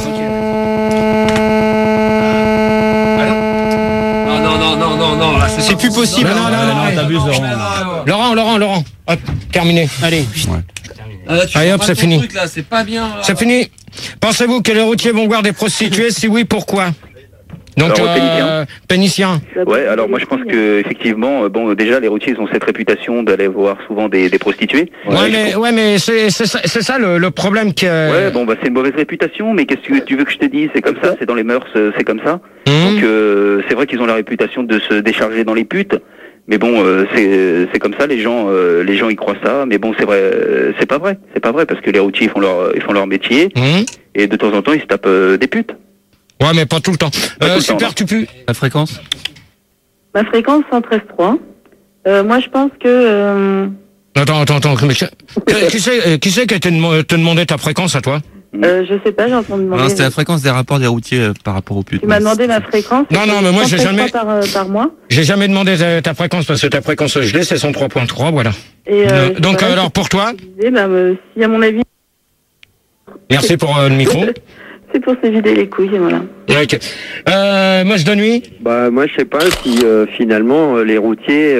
Speaker 8: Non, là,
Speaker 6: c'est plus possible.
Speaker 2: Non,
Speaker 9: t'abuses,
Speaker 2: Laurent. Hop, terminé. Allez. Allez, hop, c'est fini.
Speaker 8: C'est pas bien.
Speaker 2: C'est fini. Pensez-vous que les routiers vont voir des prostituées? Si oui, pourquoi? Donc, pénicien.
Speaker 4: Ouais, alors moi je pense que effectivement, bon, déjà les routiers ils ont cette réputation d'aller voir souvent des prostituées.
Speaker 2: Ouais, mais c'est ça le problème que.
Speaker 4: Ouais, bon, bah c'est une mauvaise réputation, mais qu'est-ce que tu veux que je te dise? C'est comme ça, c'est dans les mœurs, c'est comme ça. Donc c'est vrai qu'ils ont la réputation de se décharger dans les putes. Mais bon, c'est comme ça, les gens y croient ça. Mais bon, c'est vrai, c'est pas vrai parce que les routiers ils font leur métier et de temps en temps ils se tapent des putes.
Speaker 2: Ouais, mais pas tout le temps. Super, tu pues.
Speaker 9: La fréquence?
Speaker 3: Ma fréquence 113.3. Moi, je pense que...
Speaker 2: Attends. Qui c'est qui te demandé ta fréquence à toi?
Speaker 3: Je sais pas, j'ai entendu demander.
Speaker 9: Non, c'était la fréquence des rapports des routiers par rapport aux putes.
Speaker 3: Tu m'as demandé ma fréquence.
Speaker 2: Non, mais moi, j'ai jamais...
Speaker 3: par mois.
Speaker 2: J'ai jamais demandé ta fréquence parce que ta fréquence gelée, c'est 103.3, voilà.
Speaker 3: Et
Speaker 2: donc,
Speaker 3: voilà,
Speaker 2: alors, pour toi?
Speaker 3: Si, à mon avis...
Speaker 2: Merci pour le micro.
Speaker 3: C'est pour se vider les couilles, voilà.
Speaker 2: Ok. Moche de nuit?
Speaker 1: Bah, moi, je sais pas si finalement les routiers.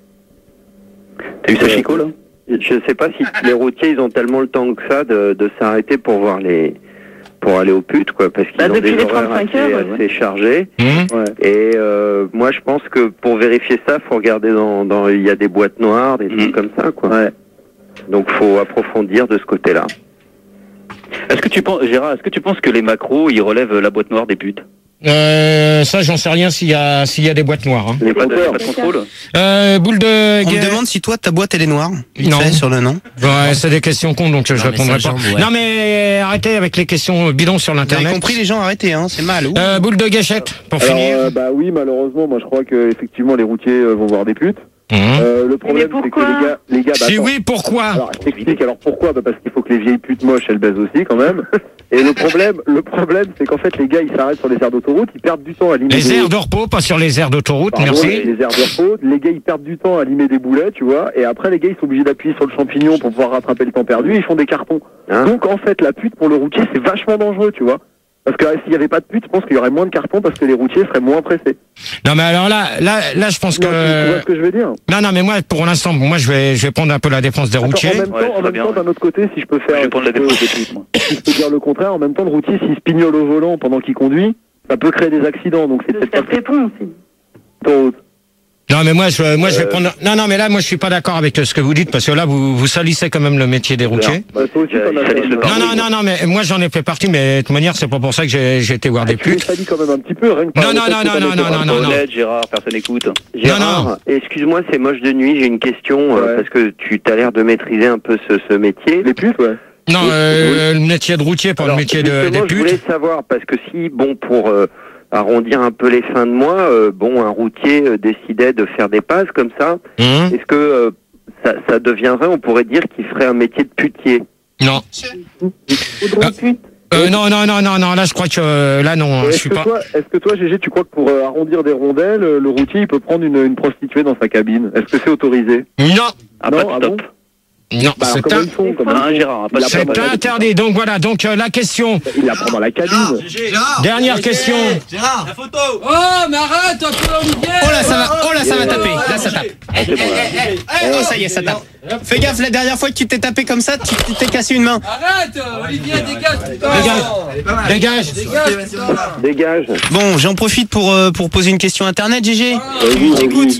Speaker 4: T'as eu ça, Chico, là?
Speaker 1: Je sais pas si les routiers ils ont tellement le temps que ça de s'arrêter pour aller aux putes, quoi, parce qu'ils ont des horaires assez chargés. Et moi, je pense que pour vérifier ça, faut regarder il y a des boîtes noires, des trucs comme ça, quoi. Ouais. Donc, faut approfondir de ce côté-là.
Speaker 4: Est-ce que tu penses, Gérard, que les macros, ils relèvent la boîte noire des putes?
Speaker 2: Ça, j'en sais rien s'il y a des boîtes noires. Hein.
Speaker 4: Il n'y a pas de contrôle.
Speaker 2: Boule de...
Speaker 6: On me demande si toi, ta boîte, elle est noire.
Speaker 2: Non.
Speaker 6: Sur le nom.
Speaker 2: Ouais, c'est des questions cons, donc je répondrai pas. Non, mais arrêtez avec les questions bidons sur l'internet.
Speaker 6: Vous avez compris, les gens, arrêtez, hein, c'est mal.
Speaker 2: Boule de gâchette, pour finir.
Speaker 5: Bah oui, malheureusement, moi je crois que effectivement les routiers vont voir des putes. Le problème, c'est que les gars
Speaker 2: si oui, pourquoi?
Speaker 5: Alors, je t'explique, alors pourquoi? Bah parce qu'il faut que les vieilles putes moches, elles baisent aussi, quand même. Et le problème, c'est qu'en fait, les gars, ils s'arrêtent sur les aires d'autoroute, ils perdent du temps à limer
Speaker 2: les aires de repos, pas sur les aires d'autoroute, merci.
Speaker 5: Les aires de repos, les gars, ils perdent du temps à limer des boulets, tu vois, et après, les gars, ils sont obligés d'appuyer sur le champignon pour pouvoir rattraper le temps perdu, et ils font des cartons. Donc, en fait, la pute, pour le routier, c'est vachement dangereux, tu vois. Parce que s'il n'y avait pas de pute, je pense qu'il y aurait moins de cartons parce que les routiers seraient moins pressés.
Speaker 2: Non mais alors là, je pense que...
Speaker 5: Tu vois ce que je veux dire?
Speaker 2: Non mais moi, pour l'instant, je vais prendre un peu la défense des routiers.
Speaker 5: En même temps, d'un autre côté, si je peux faire...
Speaker 4: Je vais prendre la défense des putes, moi.
Speaker 5: Si je peux dire le contraire, en même temps, le routier, s'il se pignole au volant pendant qu'il conduit, ça peut créer des accidents, donc c'est peut-être pas...
Speaker 3: C'est bon aussi.
Speaker 2: Non mais moi je vais prendre... Non mais là moi je suis pas d'accord avec ce que vous dites parce que là vous salissez quand même le métier des routiers. Non mais moi j'en ai fait partie mais de toute manière c'est pas pour ça que j'ai été voir des putes.
Speaker 5: Tu les salis quand même un petit peu, rien que par
Speaker 2: Non.
Speaker 4: Gérard, personne n'écoute.
Speaker 1: Gérard, excuse-moi, c'est moche de nuit, j'ai une question parce que tu as l'air de maîtriser un peu ce métier.
Speaker 5: Les putes, ouais.
Speaker 2: Non, le métier de routier, pas le métier des putes.
Speaker 1: Je voulais savoir parce que si pour arrondir un peu les fins de mois, un routier décidait de faire des passes comme ça, est-ce que ça deviendrait, on pourrait dire qu'il ferait un métier de putier?
Speaker 2: Non. Non, là je crois que là non, je suis pas.
Speaker 5: Est-ce que toi, GG, tu crois que pour arrondir des rondelles, le routier il peut prendre une prostituée dans sa cabine? Est-ce que c'est autorisé?
Speaker 2: Non.
Speaker 4: Ah, pas de top.
Speaker 2: Non, c'est interdit. Donc voilà, donc la question.
Speaker 5: Il la prend dans la cabine.
Speaker 2: Dernière question.
Speaker 8: Gérard, la photo. Oh, mais arrête, un peu Olivier.
Speaker 6: Oh là, ça va taper. Là, ça tape. Oh, ça y est, ça tape. Fais gaffe, la dernière fois que tu t'es tapé comme ça, tu t'es cassé une main.
Speaker 8: Arrête, Olivier, dégage.
Speaker 5: Dégage.
Speaker 6: Bon, j'en profite pour poser une question internet, GG.
Speaker 5: Écoute.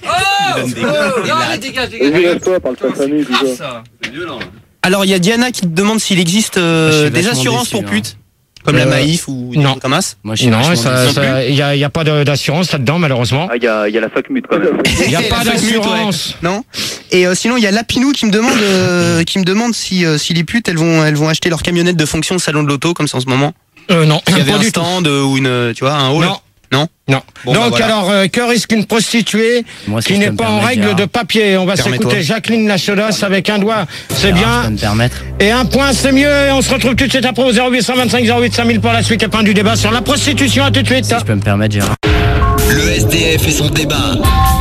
Speaker 8: Dégage.
Speaker 5: Toi, parle de ta famille, tout ça.
Speaker 6: Alors, il y a Diana qui te demande s'il existe des assurances pour putes. Comme la Maïf ou
Speaker 2: non.
Speaker 6: comme as.
Speaker 2: Non, il y a pas d'assurance là-dedans malheureusement.
Speaker 4: Ah, il y a la FACMUT quand même.
Speaker 2: Il y a pas d'assurance.
Speaker 6: Ouais. Non. Et sinon il y a Lapinou qui me demande si les putes elles vont acheter leur camionnette de fonction au salon de l'auto comme c'est en ce moment.
Speaker 2: Non.
Speaker 6: Il y avait un stand ou une tu vois un hall. Non. Bon, donc voilà. Alors que risque une prostituée qui n'est pas en règle de papier? On va s'écouter Jacqueline Lachodas avec un doigt, c'est bien. Et un point, c'est mieux. Et on se retrouve tout de suite après au 0825 08 5000 pour la suite et fin du débat sur la prostitution. À tout de suite.
Speaker 7: Si je peux me permettre, Gérard.
Speaker 10: Le SDF et son débat.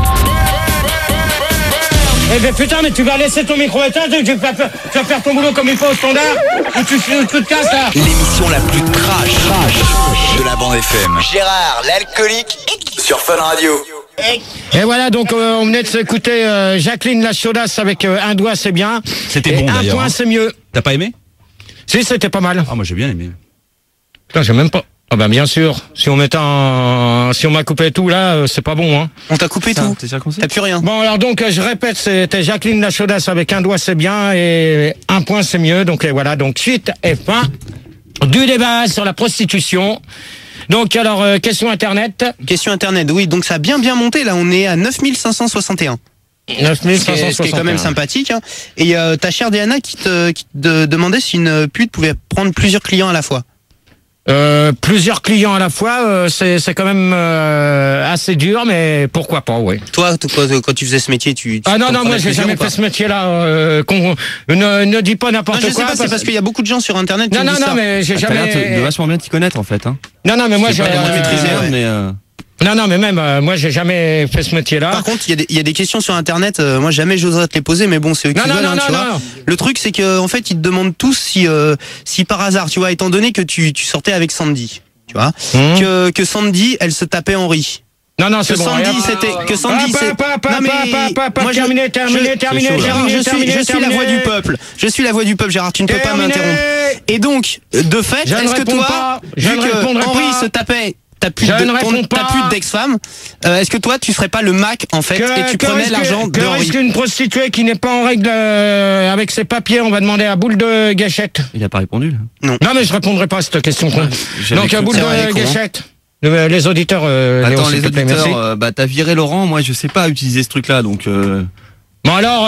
Speaker 2: Eh ben putain, mais tu vas laisser ton micro éteint, tu vas faire ton boulot comme il faut au standard, ou tu te casses là.
Speaker 10: L'émission la plus trash de la bande FM. Gérard, l'alcoolique, sur Fun Radio.
Speaker 2: Et voilà, donc on venait de s'écouter Jacqueline Lachodas avec un doigt, c'est bien.
Speaker 9: C'était bon d'ailleurs.
Speaker 2: Un point, c'est mieux.
Speaker 9: T'as pas aimé?
Speaker 2: Si, c'était pas mal.
Speaker 9: Ah, moi j'ai bien aimé.
Speaker 2: Putain, j'ai même pas. Ah ben bien sûr, si on m'a coupé tout là, c'est pas bon hein.
Speaker 6: On t'a coupé tout. T'as plus rien.
Speaker 2: Bon alors donc je répète, c'était Jacqueline Lachodas avec un doigt c'est bien et un point c'est mieux. Donc voilà, donc suite et fin du débat sur la prostitution. Donc alors question internet.
Speaker 6: Question internet, oui, donc ça a bien monté là, on est à 9561.
Speaker 2: 9561.
Speaker 6: Ce qui est quand même sympathique hein. Et ta chère Diana qui te demandait si une pute pouvait prendre plusieurs clients à la fois.
Speaker 2: Plusieurs clients à la fois, c'est quand même assez dur, mais pourquoi pas, ouais.
Speaker 6: Toi, quand tu faisais ce métier,
Speaker 2: non, moi j'ai jamais fait ce métier-là. Ne dis pas n'importe quoi.
Speaker 6: Je sais pas, c'est parce qu'il y a beaucoup de gens sur Internet qui disent ça.
Speaker 2: Non, mais j'ai jamais.
Speaker 9: T'as l'air de vachement bien t'y connaître en fait. Hein.
Speaker 2: Non, mais moi j'ai
Speaker 9: maîtrisé, mais.
Speaker 2: Non, mais même moi j'ai jamais fait ce métier-là.
Speaker 6: Par contre, il y a des questions sur Internet. Moi, jamais j'oserais te les poser, mais bon, c'est eux qui veulent, tu vois. Le truc, c'est que en fait, ils te demandent tous si par hasard, tu vois, étant donné que tu sortais avec Sandy, tu vois, que Sandy, elle se tapait Henri.
Speaker 2: Non, c'est bon.
Speaker 6: Que Sandy,
Speaker 2: terminé.
Speaker 6: Je suis la voix du peuple. Je suis la voix du peuple, Gérard. Tu ne peux pas m'interrompre. Et donc, de fait, est-ce que toi, vu que Henri se tapait ta pute d'ex-femme, est-ce que toi tu serais pas le Mac en fait et tu prenais l'argent de Henri?
Speaker 2: Est-ce qu'une prostituée qui n'est pas en règle avec ses papiers, on va demander à Boule de Gâchette?
Speaker 9: Il a pas répondu là.
Speaker 6: Non,
Speaker 2: mais je répondrai pas à cette question. Donc à Boule de Gâchette. Les auditeurs.
Speaker 9: Attends, les auditeurs, t'as viré Laurent, moi je sais pas utiliser ce truc là donc.
Speaker 2: Bon alors.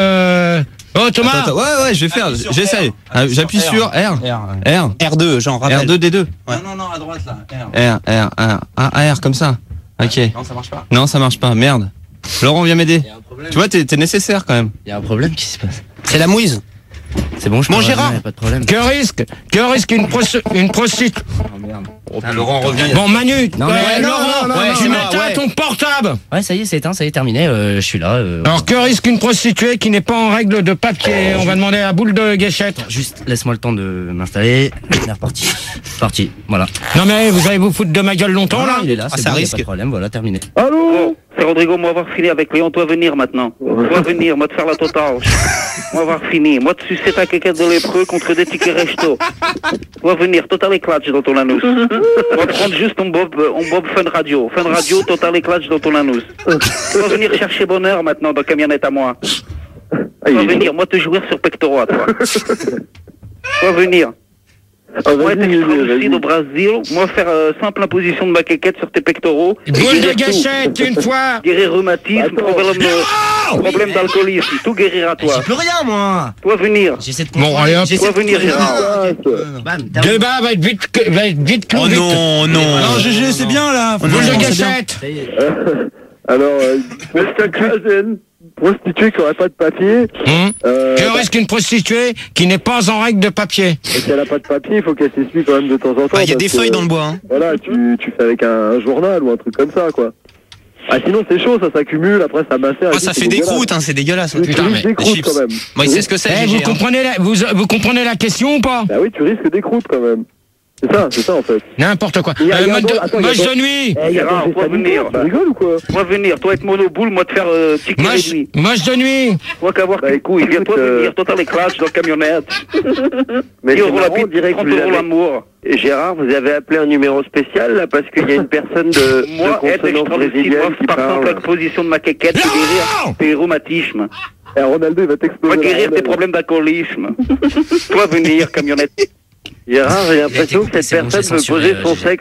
Speaker 2: Oh Thomas.
Speaker 9: Attends, ouais, je vais faire. J'essaye. J'appuie sur R.
Speaker 6: R2, genre rappel.
Speaker 9: R2D2.
Speaker 8: Ouais. Non, à droite là.
Speaker 9: R comme ça. Ok.
Speaker 8: Non, ça marche pas.
Speaker 9: Non, ça marche pas. Merde. Laurent, viens m'aider. Tu vois, t'es nécessaire quand même.
Speaker 7: Il y a un problème qui se passe.
Speaker 6: C'est la mouise.
Speaker 7: C'est bon,
Speaker 6: Gérard.
Speaker 7: Pas de problème.
Speaker 2: Que risque une prostituée?
Speaker 9: Oh merde. Laurent revient.
Speaker 2: Bon Manu.
Speaker 6: Laurent,
Speaker 2: tu m'éteins ton portable.
Speaker 7: Ouais, ça y est, c'est éteint, ça y est terminé. Je suis là.
Speaker 2: Alors que risque une prostituée qui n'est pas en règle de papier? On va demander à Boule de Gâchette.
Speaker 7: Juste laisse-moi le temps de m'installer. On est reparti. Parti. Voilà.
Speaker 2: Non mais vous allez vous foutre de ma guelle longtemps là?
Speaker 7: Il est là.
Speaker 6: Ça risque.
Speaker 7: Pas de problème. Voilà, terminé.
Speaker 5: Allô?
Speaker 4: C'est Rodrigo, moi avoir fini avec Léon, toi venir maintenant. Toi venir, moi te faire la totale. Moi avoir fini, moi te sucer ta quéquette de lépreux contre des tickets resto. Toi venir, total éclate dans ton anus. Moi prendre juste ton bob Fun Radio. Fun Radio, total éclate dans ton anus. Toi venir chercher bonheur maintenant dans camionnette à moi. Toi venir, moi te jouir sur pectoraux à toi. Toi venir. Moi être extradé au Brésil, moi faire simple imposition de ma quéquette sur tes pectoraux.
Speaker 2: Boule de Gâchette une fois.
Speaker 4: Guérir rhumatisme, problème d'alcoolisme, tout guérir à toi.
Speaker 7: J'ai plus rien moi.
Speaker 4: Toi venir.
Speaker 7: J'essaie de
Speaker 2: Bon, allez, hop.
Speaker 4: Toi venir Gérard.
Speaker 2: Débat va être vite clos.
Speaker 6: Oh non.
Speaker 9: Non, GG, c'est bien là.
Speaker 2: Boule de Gâchette.
Speaker 5: Alors, Mr. Cousin, prostituée qui aurait pas de papier.
Speaker 2: Que qu'une prostituée qui n'est pas en règle de papier.
Speaker 5: Et si elle a pas de papier, il faut qu'elle s'essuie quand même de temps en temps.
Speaker 6: Il y a des feuilles dans le bois. Hein.
Speaker 5: Voilà, tu fais avec un journal ou un truc comme ça, quoi. Ah, sinon c'est chaud, ça s'accumule, après ça macère.
Speaker 6: Ça fait des croûtes, hein, c'est dégueulasse.
Speaker 5: Tu risques des croûtes quand même.
Speaker 6: Moi, il sait ce que c'est.
Speaker 2: Vous comprenez la question ou pas?
Speaker 5: Bah oui, tu risques des croûtes quand même. C'est ça en fait.
Speaker 2: N'importe quoi. Moche de nuit.
Speaker 11: Gérard, on va venir.
Speaker 5: Tu rigoles ou quoi?
Speaker 11: On va venir, toi être monoboule, moi te faire ticket de nuit.
Speaker 2: Moche de nuit.
Speaker 11: Toi qu'avoir tes couilles, viens toi venir, toi t'as les clashs dans la camionnette.
Speaker 1: Mais c'est marrant, on dirait que
Speaker 11: 30 euros l'amour.
Speaker 1: Gérard, vous avez appelé un numéro spécial là parce qu'il y a une personne de consonance brésilienne qui
Speaker 11: par exemple la position de ma quéquette, tu guérir tes rhumatismes.
Speaker 5: Et Ronaldo il va t'exploser.
Speaker 11: Va guérir tes problèmes d'alcoolisme. Toi venir, camionnette.
Speaker 1: Gérard, j'ai l'impression que cette personne veut poser son sexe